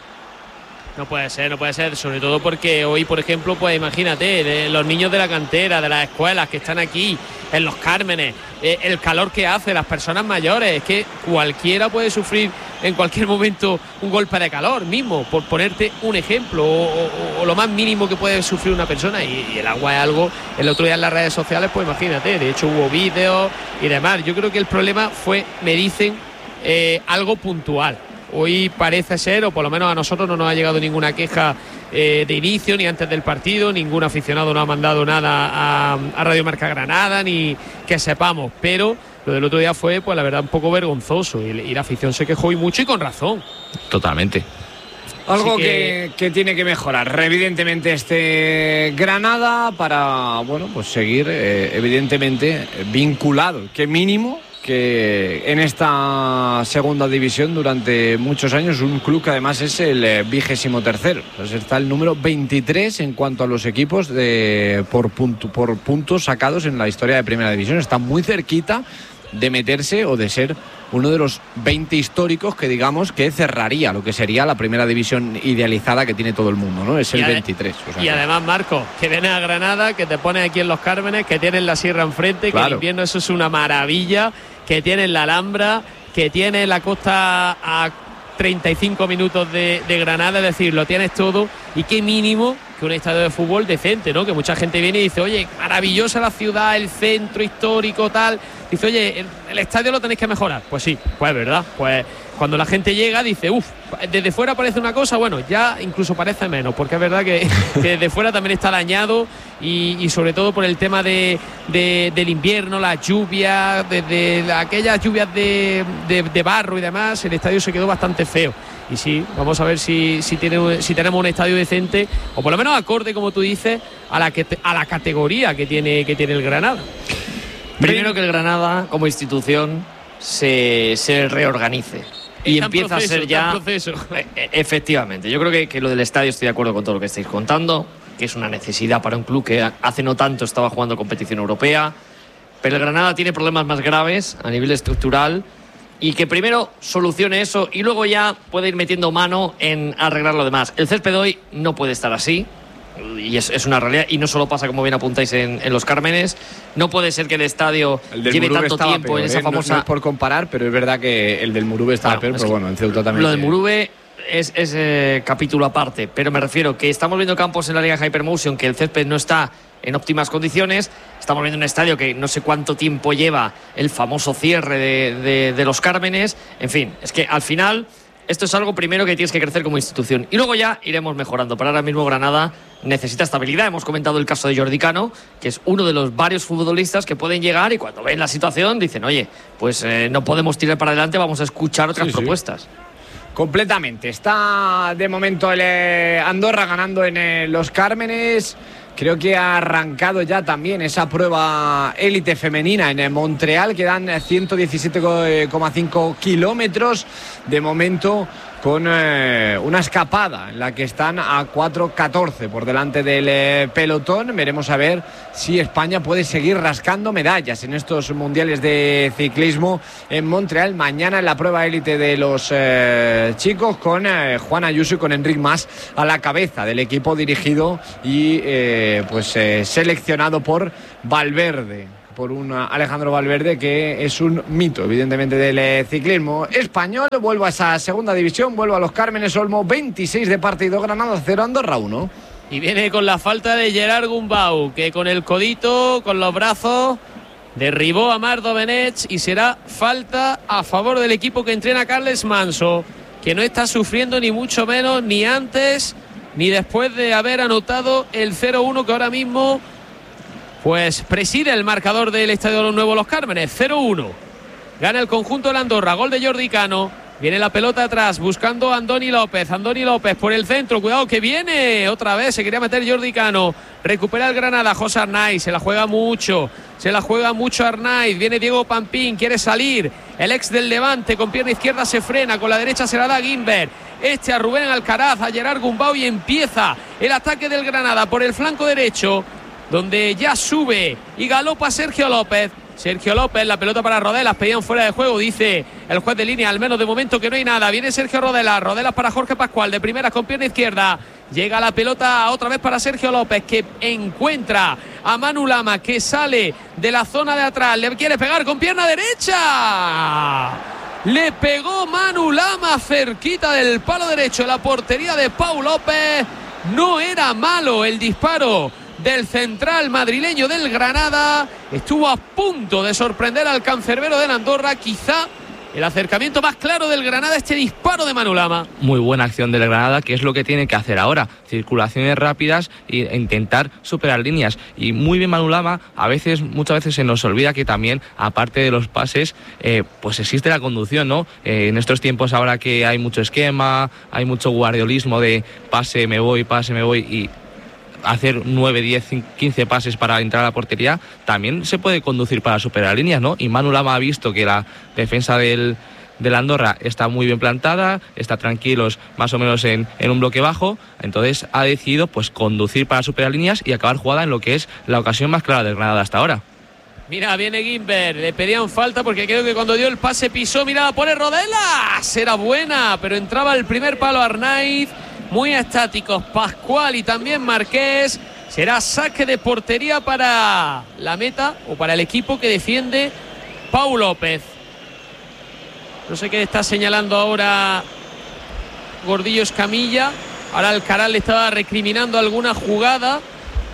No puede ser, no puede ser, sobre todo porque hoy, por ejemplo, pues imagínate, de los niños de la cantera, de las escuelas que están aquí, en Los Cármenes, eh, el calor que hace, las personas mayores, es que cualquiera puede sufrir en cualquier momento un golpe de calor mismo, por ponerte un ejemplo, o, o, o lo más mínimo que puede sufrir una persona, y, y el agua es algo, el otro día en las redes sociales, pues imagínate, de hecho hubo vídeos y demás. Yo creo que el problema fue, me dicen, eh, algo puntual. Hoy parece ser, o por lo menos a nosotros no nos ha llegado ninguna queja eh, de inicio, ni antes del partido, ningún aficionado nos ha mandado nada a, a Radio Marca Granada, ni que sepamos, pero lo del otro día fue, pues la verdad, un poco vergonzoso, y, y la afición se quejó, y mucho, y con razón. Totalmente. Algo que... que, que tiene que mejorar, evidentemente, este Granada para, bueno, pues seguir, eh, evidentemente, vinculado, que mínimo, que en esta segunda división durante muchos años, un club que además es el vigésimo tercero, pues está el número veintitrés en cuanto a los equipos de por, punto, por puntos sacados en la historia de Primera División. Está muy cerquita de meterse o de ser uno de los veinte históricos que digamos que cerraría lo que sería la Primera División idealizada que tiene todo el mundo, ¿no? Es el veintitrés. O sea, y que... además, Marco, que vienes a Granada, que te pones aquí en Los Cármenes, que tienes la sierra enfrente, claro, que en invierno eso es una maravilla, que tienes la Alhambra, que tienes la costa a treinta y cinco minutos de, de Granada, es decir, lo tienes todo, y qué mínimo que un estadio de fútbol decente, ¿no? Que mucha gente viene y dice, oye, maravillosa la ciudad, el centro histórico, tal. Dice, oye, el, el estadio lo tenéis que mejorar. Pues sí, pues verdad. Pues cuando la gente llega dice, uff, desde fuera parece una cosa, bueno, ya incluso parece menos, porque es verdad que, que desde fuera también está dañado y, y sobre todo por el tema de, de, del invierno, las lluvias, desde de aquellas lluvias de, de, de barro y demás, el estadio se quedó bastante feo. Y sí, vamos a ver si, si, tiene, si tenemos un estadio decente, o por lo menos acorde, como tú dices, a la, que, a la categoría que tiene, que tiene el Granada. Primero que el Granada, como institución, se, se reorganice. Y está empieza proceso, a ser ya... proceso. E- efectivamente, yo creo que, que lo del estadio estoy de acuerdo con todo lo que estáis contando, que es una necesidad para un club que hace no tanto estaba jugando competición europea, pero el Granada tiene problemas más graves a nivel estructural, y que primero solucione eso y luego ya puede ir metiendo mano en arreglar lo demás. El césped hoy no puede estar así, y es, es una realidad, y no solo pasa, como bien apuntáis, en, en Los Cármenes. No puede ser que el estadio el del lleve Murube tanto tiempo peor, en esa ¿eh? famosa... No, no es por comparar, pero es verdad que el del Murube estaba Claro, peor, es pero que bueno, en Ceuta también. Lo del Murube es, es eh, capítulo aparte, pero me refiero que estamos viendo campos en la Liga Hypermotion que el césped no está en óptimas condiciones. Estamos viendo un estadio que no sé cuánto tiempo lleva el famoso cierre de, de, de Los Cármenes. En fin, es que al final esto es algo primero que tienes que crecer como institución y luego ya iremos mejorando. Pero ahora mismo Granada necesita estabilidad. Hemos comentado el caso de Jordi Cano, que es uno de los varios futbolistas que pueden llegar y cuando ven la situación dicen, oye, pues eh, no podemos tirar para adelante, vamos a escuchar otras sí, propuestas. Sí. Completamente. Está de momento el eh, Andorra ganando en eh, Los Cármenes. Creo que ha arrancado ya también esa prueba élite femenina en Montreal. Quedan ciento diecisiete coma cinco kilómetros de momento, con eh, una escapada en la que están a cuatro catorce por delante del eh, pelotón. Veremos a ver si España puede seguir rascando medallas en estos mundiales de ciclismo en Montreal. Mañana en la prueba élite de los eh, chicos, con eh, Juan Ayuso y con Enric Mas a la cabeza del equipo dirigido y eh, pues eh, seleccionado por Valverde, por un Alejandro Valverde que es un mito, evidentemente, del eh, ciclismo español. Vuelvo a esa segunda división, vuelvo a Los Cármenes. Olmo, veintiséis de partido, Granada cero, Andorra uno. Y viene con la falta de Gerard Gumbau, que con el codito, con los brazos, derribó a Marc Domenech, y será falta a favor del equipo que entrena Carles Manso, que no está sufriendo ni mucho menos, ni antes ni después de haber anotado el cero uno, que ahora mismo pues preside el marcador del Estadio Nuevo Los Cármenes. Cero uno. Gana el conjunto de la Andorra. Gol de Jordi Cano. Viene la pelota atrás buscando a Andoni López. Andoni López por el centro. Cuidado que viene otra vez. Se quería meter Jordi Cano. Recupera el Granada. José Arnaiz. Se la juega mucho. Se la juega mucho Arnaiz. Viene Diego Pampín. Quiere salir. El ex del Levante con pierna izquierda se frena. Con la derecha se la da Guimbert. Este a Rubén Alcaraz. A Gerard Gumbau. Y empieza el ataque del Granada por el flanco derecho, donde ya sube y galopa Sergio López. Sergio López, la pelota para Rodelas, pedían fuera de juego, dice el juez de línea, al menos de momento que no hay nada. Viene Sergio Rodelas, Rodelas para Jorge Pascual, de primeras con pierna izquierda. Llega la pelota otra vez para Sergio López, que encuentra a Manu Lama, que sale de la zona de atrás, le quiere pegar con pierna derecha. Le pegó Manu Lama cerquita del palo derecho, la portería de Pau López. No era malo el disparo del central madrileño del Granada. Estuvo a punto de sorprender al cancerbero del Andorra. Quizá el acercamiento más claro del Granada, este disparo de Manu Lama. Muy buena acción del Granada, que es lo que tiene que hacer ahora, circulaciones rápidas e intentar superar líneas. Y muy bien Manu Lama, a veces, muchas veces se nos olvida que también, aparte de los pases, eh, pues existe la conducción, ¿no? Eh, en estos tiempos ahora que hay mucho esquema, hay mucho guardiolismo de pase, me voy, pase, me voy, y hacer nueve, diez, quince pases para entrar a la portería, también se puede conducir para superar líneas, ¿no? Y Manu Lama ha visto que la defensa del, del Andorra está muy bien plantada, está tranquilos más o menos en, en un bloque bajo, entonces ha decidido pues conducir para superar líneas y acabar jugada en lo que es la ocasión más clara del Granada hasta ahora. Mira, viene Guimber, le pedían falta porque creo que cuando dio el pase pisó, mira, la pone Rodelas, era buena, pero entraba el primer palo Arnaiz. Muy estáticos Pascual y también Marqués. Será saque de portería para la meta o para el equipo que defiende Pau López. No sé qué está señalando ahora Gordillo Escamilla. Ahora Alcaraz le estaba recriminando alguna jugada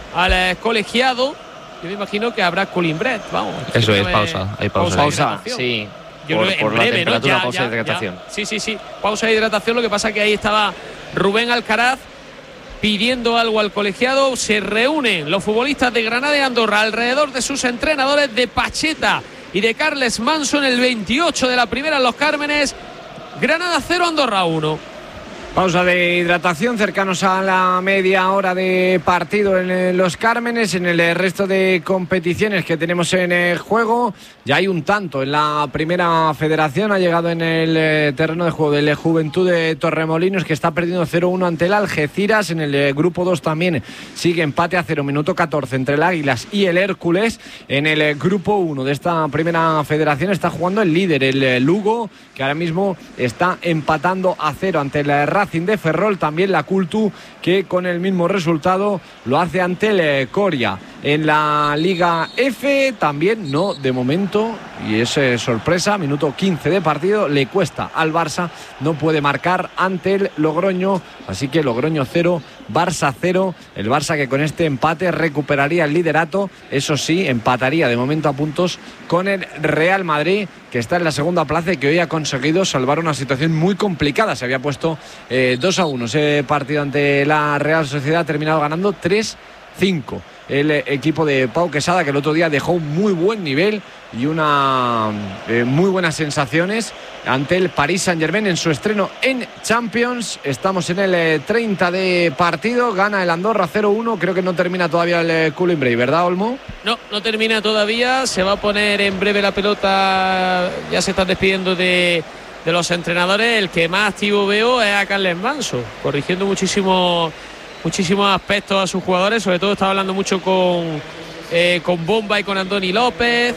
al colegiado. Yo me imagino que habrá Colimbret, vamos. Eso es, pausa. Hay pausa. Pausa, sí. Yo por, creo que por en breve, la temperatura, ¿no? Ya, pausa ya, de hidratación. Ya. Sí, sí, sí. Pausa de hidratación. Lo que pasa que ahí estaba Rubén Alcaraz pidiendo algo al colegiado. Se reúnen los futbolistas de Granada y Andorra alrededor de sus entrenadores, de Pacheta y de Carles Manso, en el veintiocho de la primera en Los Cármenes. Granada cero, Andorra uno. Pausa de hidratación, cercanos a la media hora de partido en Los Cármenes. En el resto de competiciones que tenemos en juego, ya hay un tanto en la primera federación. Ha llegado en el terreno de juego del Juventud de Torremolinos, que está perdiendo cero uno ante el Algeciras. En el grupo dos también sigue empate a cero, minuto catorce, entre el Águilas y el Hércules. En el grupo uno de esta primera federación está jugando el líder, el Lugo, que ahora mismo está empatando a cero ante el Racing de Ferrol. También la Cultu, que con el mismo resultado lo hace ante el Coria. En la Liga F también no, de momento, y es eh, sorpresa, minuto quince de partido, le cuesta al Barça, no puede marcar ante el Logroño, así que Logroño cero, Barça cero. El Barça, que con este empate recuperaría el liderato, eso sí, empataría de momento a puntos con el Real Madrid, que está en la segunda plaza y que hoy ha conseguido salvar una situación muy complicada. Se había puesto eh, dos a uno ese partido ante la Real Sociedad, ha terminado ganando tres cinco. El equipo de Pau Quesada, que el otro día dejó un muy buen nivel y una eh, muy buenas sensaciones ante el Paris Saint-Germain en su estreno en Champions. Estamos en el eh, treinta de partido, gana el Andorra cero uno. Creo que no termina todavía el eh, Culimbray, ¿verdad, Olmo? No, no termina todavía, se va a poner en breve la pelota. Ya se están despidiendo de, de los entrenadores. El que más activo veo es a Carles Manso, corrigiendo muchísimo muchísimos aspectos a sus jugadores. Sobre todo estaba hablando mucho con, eh, con Bomba y con Andoni López,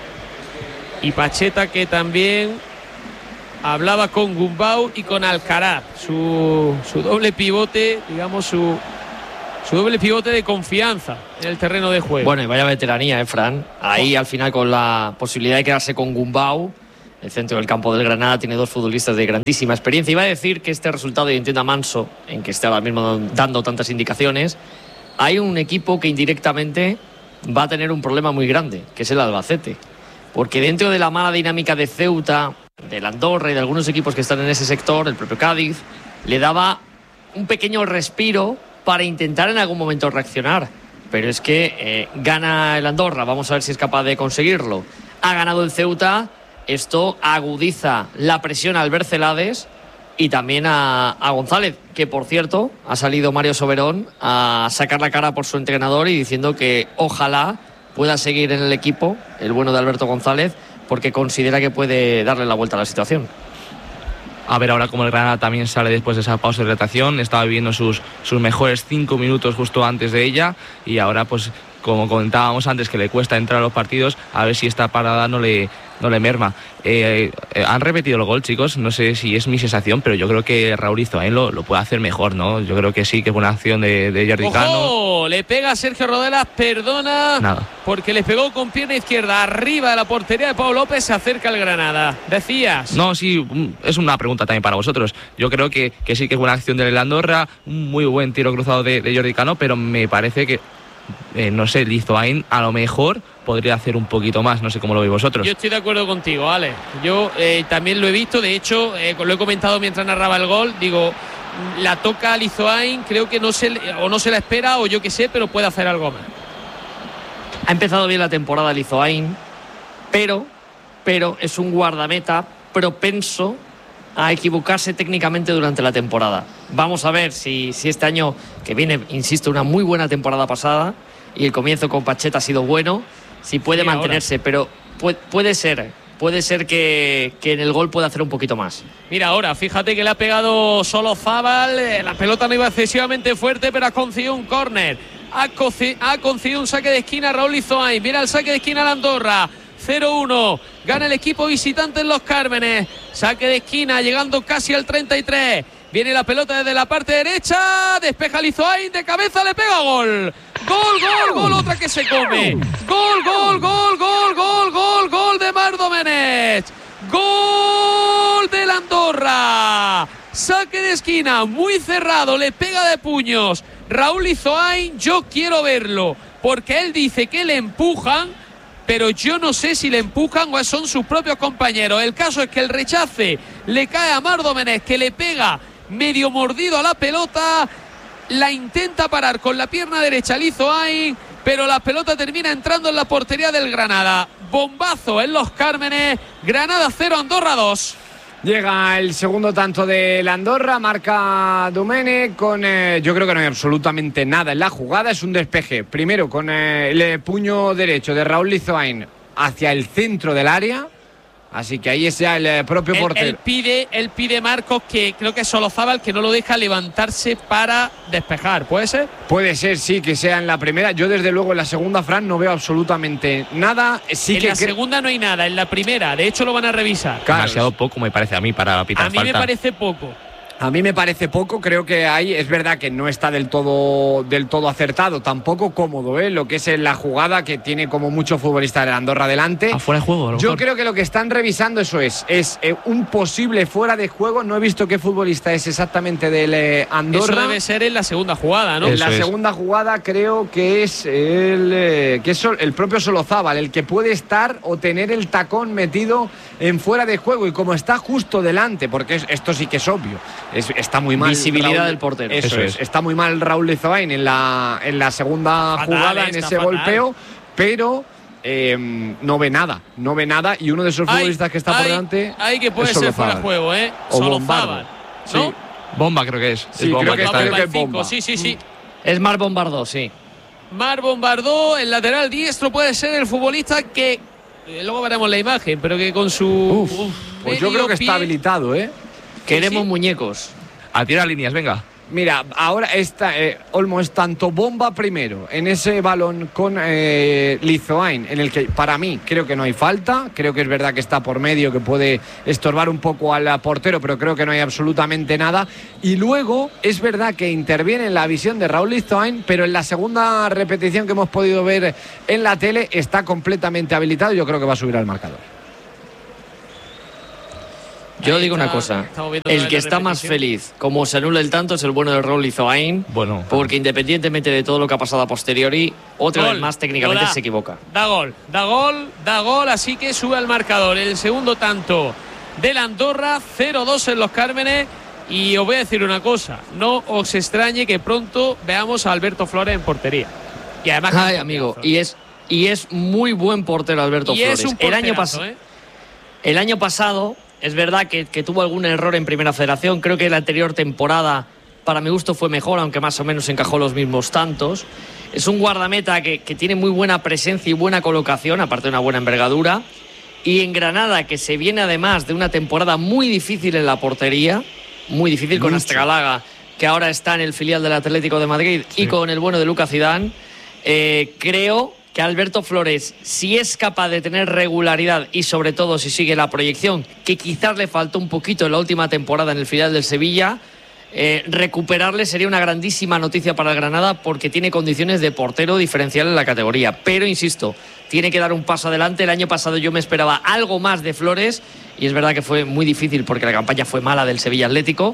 y Pacheta, que también hablaba con Gumbau y con Alcaraz, su, su doble pivote, digamos, su, su doble pivote de confianza en el terreno de juego. Bueno, y vaya veteranía, ¿eh, Fran? Ahí al final, con la posibilidad de quedarse con Gumbau, el centro del campo del Granada tiene dos futbolistas de grandísima experiencia. Iba a decir que este resultado, y entiendo a Manso, en que está ahora mismo dando tantas indicaciones, hay un equipo que indirectamente va a tener un problema muy grande, que es el Albacete. Porque dentro de la mala dinámica de Ceuta, del Andorra y de algunos equipos que están en ese sector, el propio Cádiz, le daba un pequeño respiro para intentar en algún momento reaccionar. Pero es que eh, gana el Andorra, vamos a ver si es capaz de conseguirlo. Ha ganado el Ceuta. Esto agudiza la presión al Bercelades y también a, a González, que por cierto ha salido Mario Soberón a sacar la cara por su entrenador y diciendo que ojalá pueda seguir en el equipo, el bueno de Alberto González, porque considera que puede darle la vuelta a la situación. A ver ahora cómo el Granada también sale después de esa pausa de hidratación. Estaba viviendo sus, sus mejores cinco minutos justo antes de ella, y ahora, pues como comentábamos antes, que le cuesta entrar a los partidos, a ver si esta parada no le, no le merma. Eh, eh, han repetido el gol, chicos, no sé si es mi sensación, pero yo creo que Raúl Izoén lo, lo puede hacer mejor, ¿no? Yo creo que sí, que es una acción de, de Jordi Cano. ¡Ojo! Le pega a Sergio Rodelas, perdona, Nada. porque le pegó con pierna izquierda arriba de la portería de Pau López. Se acerca el Granada. ¿Decías? No, sí, es una pregunta también para vosotros. Yo creo que, que sí que es buena acción del Andorra, un muy buen tiro cruzado de, de Jordi Cano, pero me parece que eh, no sé, Lizoain a lo mejor podría hacer un poquito más, no sé cómo lo veis vosotros. Yo estoy de acuerdo contigo, Ale. Yo eh, también lo he visto, de hecho, eh, lo he comentado mientras narraba el gol, digo, la toca Lizoain, creo que no se, o no se la espera, o yo qué sé, pero puede hacer algo más. Ha empezado bien la temporada Lizoain, pero, pero es un guardameta propenso a equivocarse técnicamente durante la temporada. Vamos a ver si, si este año, que viene, insisto, una muy buena temporada pasada, y el comienzo con Pacheta ha sido bueno, si puede sí, mantenerse, ahora. Pero puede, puede ser, puede ser que, que en el gol pueda hacer un poquito más. Mira ahora, fíjate que le ha pegado Solozábal, eh, la pelota no iba excesivamente fuerte, pero ha conseguido un córner, ha, ha conseguido un saque de esquina Raúl Lizoain, mira el saque de esquina de Andorra, cero uno, gana el equipo visitante en Los Cármenes, saque de esquina llegando casi al treinta y tres, viene la pelota desde la parte derecha, despeja Lizoain, de cabeza le pega gol, gol, gol, gol, otra que se come, gol, gol, gol, gol, gol, gol, gol de Marc Domenech, gol del Andorra, saque de esquina, muy cerrado, le pega de puños Raúl Lizoain, yo quiero verlo, porque él dice que le empujan, pero yo no sé si le empujan o son sus propios compañeros. El caso es que el rechace le cae a Marc Domenech, que le pega medio mordido a la pelota, la intenta parar con la pierna derecha Lizoain, pero la pelota termina entrando en la portería del Granada. Bombazo en Los Cármenes, Granada cero, Andorra dos. Llega el segundo tanto de la Andorra, marca Domenech con, eh, yo creo que no hay absolutamente nada en la jugada, es un despeje, primero con eh, el puño derecho de Raúl Lizoain hacia el centro del área, así que ahí es ya el eh, propio él, portero. Él pide, él pide Marcos, que creo que es Solozábal, que no lo deja levantarse para despejar, ¿puede ser? Puede ser, sí, que sea en la primera. Yo desde luego en la segunda, Fran, no veo absolutamente nada. Sí en que la cre- segunda no hay nada, en la primera, de hecho lo van a revisar. Claro. Demasiado poco me parece a mí para pitar A mí falta. me parece poco. A mí me parece poco, creo que ahí es verdad que no está del todo del todo acertado, tampoco cómodo, ¿eh? Lo que es en la jugada, que tiene como mucho futbolista de Andorra delante. Afuera de juego, a lo Yo mejor. creo que lo que están revisando eso es, es eh, un posible fuera de juego. No he visto qué futbolista es exactamente del eh, Andorra. Eso debe ser en la segunda jugada, ¿no? En Eso la es. segunda jugada creo que es el eh, que es el propio Solozábal el que puede estar o tener el tacón metido en fuera de juego, y como está justo delante, porque es, esto sí que es obvio, es, está muy mal visibilidad Raúl, del portero. Eso, Eso es. es. Está muy mal Raúl Lizoain en la en la segunda Fatal, jugada, en está ese fatal. golpeo, pero eh, no ve nada, no ve nada, y uno de esos Hay- futbolistas que está por hay- delante hay que puede es ser Solozábal. fuera de juego, ¿eh? O Solozábal, Bombardo. ¿no? Sí. Bomba creo que es. Sí, es bomba creo que- está creo Bomba que el es cinco, Bomba. sí, sí, sí. Es Marc Bombardó, sí. Marc Bombardó, el lateral diestro, puede ser el futbolista que, eh, luego veremos la imagen, pero que con su Uf, pues yo medio creo que pie- está habilitado, ¿eh? Queremos sí. muñecos. A tirar líneas, venga. Mira, ahora está, eh, Olmo es tanto bomba primero en ese balón con eh, Lizoain, en el que para mí creo que no hay falta, creo que es verdad que está por medio, que puede estorbar un poco al portero, pero creo que no hay absolutamente nada. Y luego es verdad que interviene en la visión de Raúl Lizoain, pero en la segunda repetición que hemos podido ver en la tele está completamente habilitado, y yo creo que va a subir al marcador. Yo Ahí digo está, una cosa, estamos viendo el la que está más repetición. feliz, como se anula el tanto, es el bueno de Raúl Lizoain, Bueno. porque independientemente de todo lo que ha pasado a posteriori, otra Gol, vez más técnicamente lo da. se equivoca. Da gol, da gol, da gol, así que sube al marcador. El segundo tanto del Andorra, cero dos en Los Cármenes. Y os voy a decir una cosa, no os extrañe que pronto veamos a Alberto Flores en portería. Y además, Ay, amigo, y es, y es muy buen portero Alberto y Flores. es un el, año porterazo, pas- ¿eh? el año pasado, es verdad que, que tuvo algún error en Primera Federación. Creo que la anterior temporada, para mi gusto, fue mejor, aunque más o menos encajó los mismos tantos. Es un guardameta que, que tiene muy buena presencia y buena colocación, aparte de una buena envergadura. Y en Granada, que se viene además de una temporada muy difícil en la portería, muy difícil con Mucho. Astragalaga, que ahora está en el filial del Atlético de Madrid, Sí. y con el bueno de Lucas Zidane, eh, creo que Alberto Flores, si es capaz de tener regularidad y sobre todo si sigue la proyección, que quizás le faltó un poquito en la última temporada en el filial del Sevilla, eh, recuperarle sería una grandísima noticia para el Granada, porque tiene condiciones de portero diferencial en la categoría. Pero insisto, tiene que dar un paso adelante. El año pasado yo me esperaba algo más de Flores, y es verdad que fue muy difícil porque la campaña fue mala del Sevilla Atlético,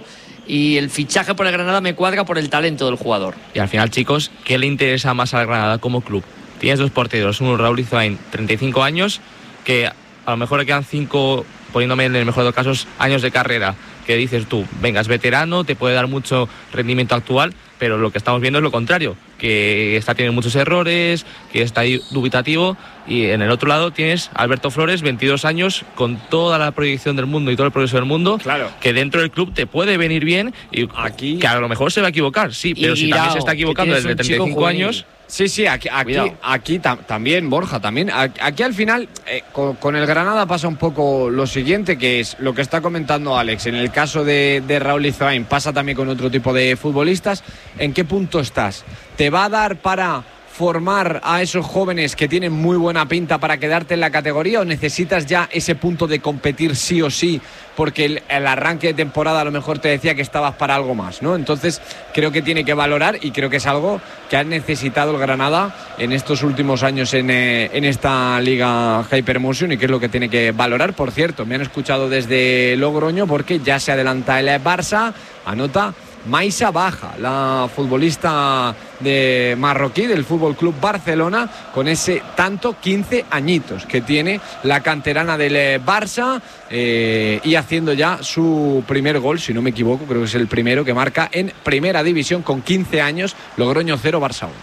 y el fichaje por el Granada me cuadra por el talento del jugador. Y al final, chicos, ¿qué le interesa más al Granada como club? Tienes dos porteros, uno Raúl Izoain, treinta y cinco años, que a lo mejor le quedan cinco, poniéndome en el mejor de los casos, años de carrera, que dices tú, venga, es veterano, te puede dar mucho rendimiento actual, pero lo que estamos viendo es lo contrario, que está teniendo muchos errores, que está ahí dubitativo, y en el otro lado tienes a Alberto Flores, veintidós años, con toda la proyección del mundo y todo el progreso del mundo, claro, que dentro del club te puede venir bien, y aquí, que a lo mejor se va a equivocar, sí, pero si también se está equivocando desde treinta y cinco años... Sí, sí, aquí, aquí, aquí tam, también, Borja, también. Aquí al final, eh, con, con el Granada pasa un poco lo siguiente, que es lo que está comentando Alex. En el caso de, de Raúl Izoain, pasa también con otro tipo de futbolistas. ¿En qué punto estás? ¿Te va a dar para formar a esos jóvenes que tienen muy buena pinta para quedarte en la categoría, o necesitas ya ese punto de competir sí o sí, porque el, el arranque de temporada a lo mejor te decía que estabas para algo más, ¿no? Entonces creo que tiene que valorar, y creo que es algo que ha necesitado el Granada en estos últimos años en, eh, en esta Liga Hypermotion, y que es lo que tiene que valorar. Por cierto, me han escuchado desde Logroño porque ya se adelanta el Barça, anota Maisa Baja, la futbolista de marroquí del Fútbol Club Barcelona, con ese tanto, quince añitos que tiene la canterana del Barça, eh, y haciendo ya su primer gol, si no me equivoco, creo que es el primero que marca en Primera División con quince años. Logroño cero, Barça uno.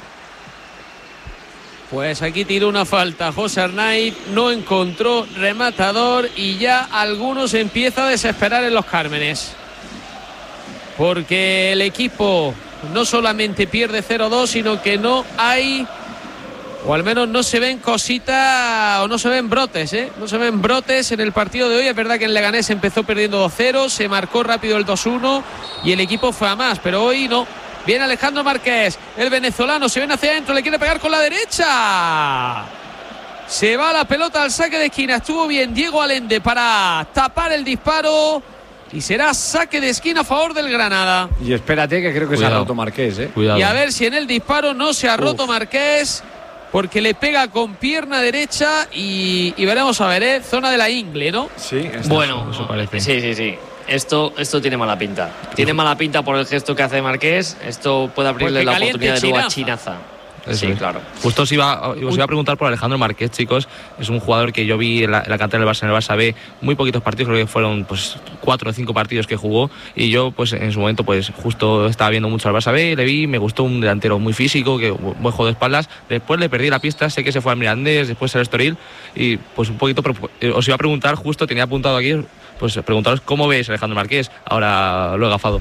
Pues aquí tiró una falta José Arnaiz, no encontró rematador, y ya algunos empieza a desesperar en los Cármenes, porque el equipo no solamente pierde cero dos, sino que no hay, o al menos no se ven cositas, o no se ven brotes, ¿eh? No se ven brotes en el partido de hoy. Es verdad que el Leganés empezó perdiendo dos cero, se marcó rápido el dos uno y el equipo fue a más, pero hoy no. Viene Alejandro Marqués, el venezolano, se viene hacia adentro, le quiere pegar con la derecha. Se va la pelota al saque de esquina, estuvo bien Diego Allende para tapar el disparo, y será saque de esquina a favor del Granada. Y espérate, que creo que Cuidado. se ha roto Marqués, ¿eh? Cuidado. Y a ver si en el disparo no se ha roto Uf. Marqués, porque le pega con pierna derecha, y, y veremos a ver, ¿eh? Zona de la ingle, ¿no? Sí, bueno, eso parece. Sí, sí, sí. Esto, esto tiene mala pinta. Tiene mala pinta por el gesto que hace Marqués. Esto puede abrirle la oportunidad de nuevo a Chinaza. Eso sí, es. Claro. Justo os iba, os iba a preguntar por Alejandro Marqués, chicos. Es un jugador que yo vi en la, en la cantera del Barça, en el Barça B, muy poquitos partidos, creo que fueron pues cuatro o cinco partidos que jugó, y yo pues en su momento pues justo estaba viendo mucho al Barça B, le vi, me gustó, un delantero muy físico, que buen juego de espaldas. Después le perdí la pista, sé que se fue al Mirandés, después al Estoril, y pues un poquito os iba a preguntar, justo tenía apuntado aquí, pues preguntaros cómo veis a Alejandro Marqués, ahora lo he agafado.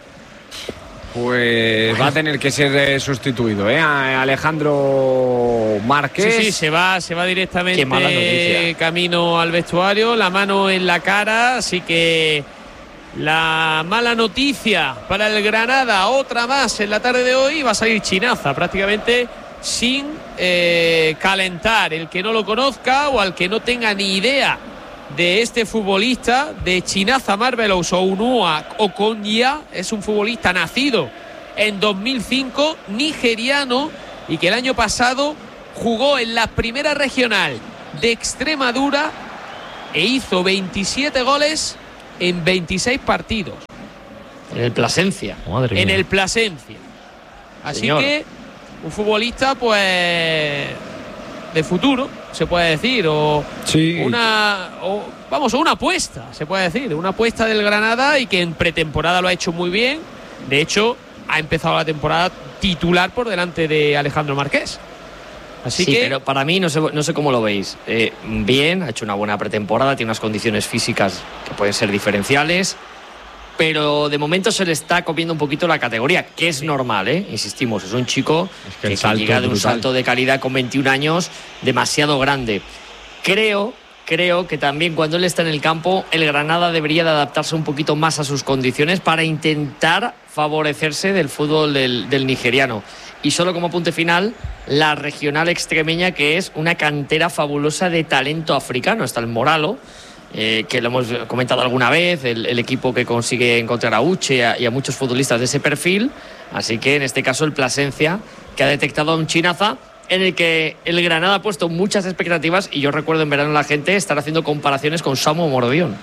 Pues va a tener que ser eh, sustituido, ¿eh? A Alejandro Marqués. Sí, sí, se va, se va directamente camino al vestuario, la mano en la cara, así que la mala noticia para el Granada, otra más en la tarde de hoy, va a salir Chinaza prácticamente sin eh, calentar. El que no lo conozca o al que no tenga ni idea de este futbolista, de Chinaza Marvelous Ounua Okonya, es un futbolista nacido en dos mil cinco, nigeriano, y que el año pasado jugó en la primera regional de Extremadura e hizo veintisiete goles en veintiséis partidos. En el Plasencia. Madre en mía. el Plasencia. Así Señor. que un futbolista pues de futuro, se puede decir, o sí. una o, vamos, una apuesta, se puede decir, una apuesta del Granada, y que en pretemporada lo ha hecho muy bien. De hecho, ha empezado la temporada titular por delante de Alejandro Marqués. Así sí, que pero para mí, no sé, no sé cómo lo veis. Eh, bien, ha hecho una buena pretemporada, tiene unas condiciones físicas que pueden ser diferenciales, pero de momento se le está comiendo un poquito la categoría, que es normal, ¿eh? Insistimos, es un chico es que, que, que llega de un brutal. salto de calidad con veintiún años demasiado grande. Creo, creo que también cuando él está en el campo, el Granada debería de adaptarse un poquito más a sus condiciones para intentar favorecerse del fútbol del, del nigeriano. Y solo como apunte final, la regional extremeña, que es una cantera fabulosa de talento africano. Está el Moralo, Eh, que lo hemos comentado alguna vez, el, el equipo que consigue encontrar a Uche y a, y a muchos futbolistas de ese perfil. Así que en este caso el Plasencia, que ha detectado a un Chinaza, en el que el Granada ha puesto muchas expectativas, y yo recuerdo en verano la gente estar haciendo comparaciones con Samu Morodión.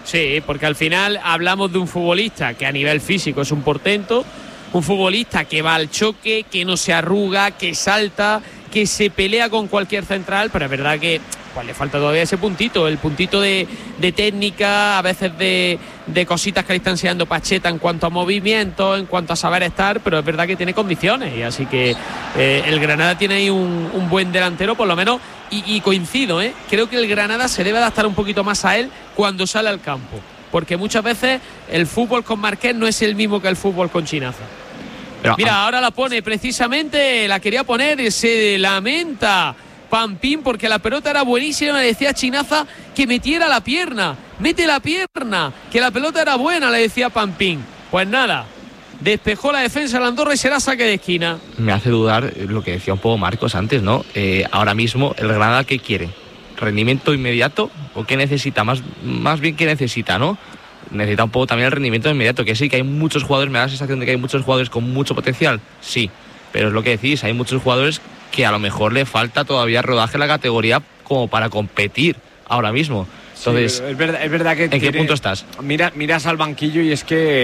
Sí, porque al final hablamos de un futbolista que a nivel físico es un portento, un futbolista que va al choque, que no se arruga, que salta, que se pelea con cualquier central, pero es verdad que pues, le falta todavía ese puntito, el puntito de, de técnica, a veces de, de cositas que le están enseñando Pacheta en cuanto a movimiento, en cuanto a saber estar, pero es verdad que tiene condiciones, y así que eh, el Granada tiene ahí un, un buen delantero, por lo menos, y, y coincido, ¿eh? Creo que el Granada se debe adaptar un poquito más a él cuando sale al campo, porque muchas veces el fútbol con Marqués no es el mismo que el fútbol con Chinaza. Pero, Mira, ahora la pone precisamente, la quería poner, se lamenta Pampín porque la pelota era buenísima, le decía a Chinaza que metiera la pierna, mete la pierna, que la pelota era buena, le decía Pampín. Pues nada, despejó la defensa de la Andorra y será saque de esquina. Me hace dudar lo que decía un poco Marcos antes, ¿no? Eh, ahora mismo, ¿el Granada qué quiere? ¿Rendimiento inmediato o qué necesita? Más, más bien, ¿qué necesita, no? Necesita un poco también el rendimiento inmediato, que sí, que hay muchos jugadores, me da la sensación de que hay muchos jugadores con mucho potencial, sí, pero es lo que decís, hay muchos jugadores que a lo mejor le falta todavía rodaje en la categoría como para competir ahora mismo. Entonces, sí, es, verdad, es verdad que ¿en tiene, qué punto estás? Mira, miras al banquillo y es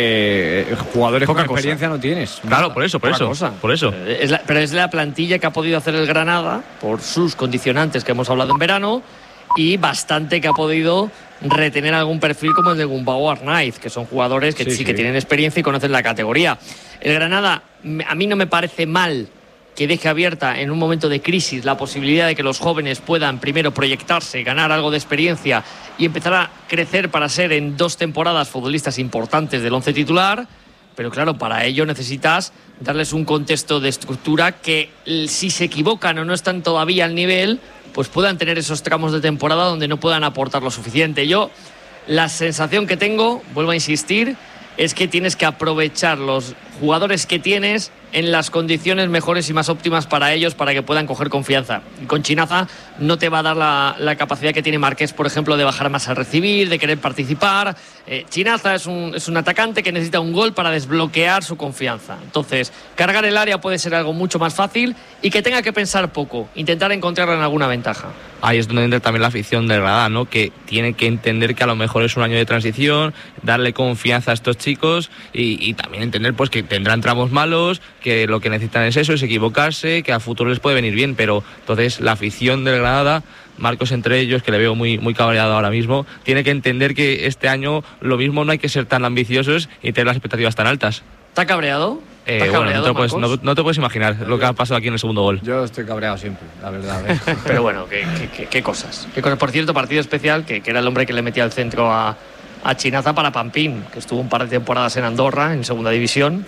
que jugadores Poca con cosa. experiencia no tienes. Claro, Nada, por eso, por poca eso, cosa. por eso. Es la, pero es la plantilla que ha podido hacer el Granada por sus condicionantes que hemos hablado en verano, y bastante que ha podido retener algún perfil como el de Gumbau Arnaiz, que son jugadores que sí, sí, sí que tienen experiencia y conocen la categoría. El Granada, a mí no me parece mal que deje abierta en un momento de crisis la posibilidad de que los jóvenes puedan primero proyectarse, ganar algo de experiencia y empezar a crecer para ser en dos temporadas futbolistas importantes del once titular. Pero claro, para ello necesitas darles un contexto de estructura que, si se equivocan o no están todavía al nivel, pues puedan tener esos tramos de temporada donde no puedan aportar lo suficiente. Yo, la sensación que tengo, vuelvo a insistir, es que tienes que aprovechar los jugadores que tienes en las condiciones mejores y más óptimas para ellos, para que puedan coger confianza. Y con Chinaza no te va a dar la, la capacidad que tiene Marqués, por ejemplo, de bajar más a recibir, de querer participar. Eh, Chinaza es un, es un atacante que necesita un gol para desbloquear su confianza. Entonces, cargar el área puede ser algo mucho más fácil y que tenga que pensar poco, intentar encontrarla en alguna ventaja. Ahí es donde entra también la afición del Granada, ¿no? Que tiene que entender que a lo mejor es un año de transición, darle confianza a estos chicos y, y también entender pues que tendrán tramos malos, que lo que necesitan es eso, es equivocarse, que a futuro les puede venir bien, pero entonces la afición del Granada, Marcos entre ellos, que le veo muy, muy cabreado ahora mismo, tiene que entender que este año lo mismo no hay que ser tan ambiciosos y tener las expectativas tan altas. ¿Está cabreado? Eh, bueno, cabreado, no, te puedes, no, no te puedes imaginar lo que ha pasado aquí en el segundo gol. Yo estoy cabreado siempre, la verdad. ¿eh? Pero bueno, qué, qué, qué cosas. Qué cosas. Por cierto, partido especial, que, que era el hombre que le metía el centro a, a Chinaza para Pampín, que estuvo un par de temporadas en Andorra, en segunda división.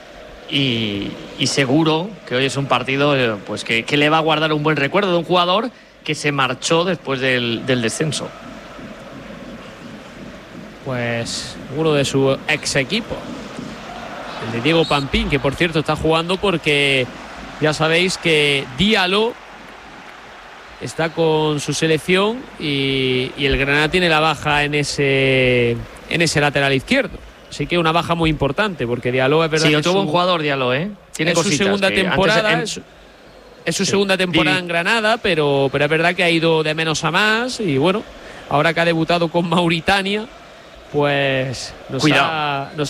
Y, y seguro que hoy es un partido eh, pues que, que le va a guardar un buen recuerdo de un jugador que se marchó después del, del descenso. Pues uno de su ex equipo, el de Diego Pampín, que por cierto está jugando porque ya sabéis que Diallo está con su selección y, y el Granada tiene la baja en ese, en ese lateral izquierdo. Así que una baja muy importante, porque Diallo es verdad sí, que otro su, buen jugador, Diallo, ¿eh? Tiene es su cositas segunda temporada, antes, es, es su sí, segunda temporada sí. en Granada, pero, pero es verdad que ha ido de menos a más y bueno, ahora que ha debutado con Mauritania, pues nos Cuidado. ha, nos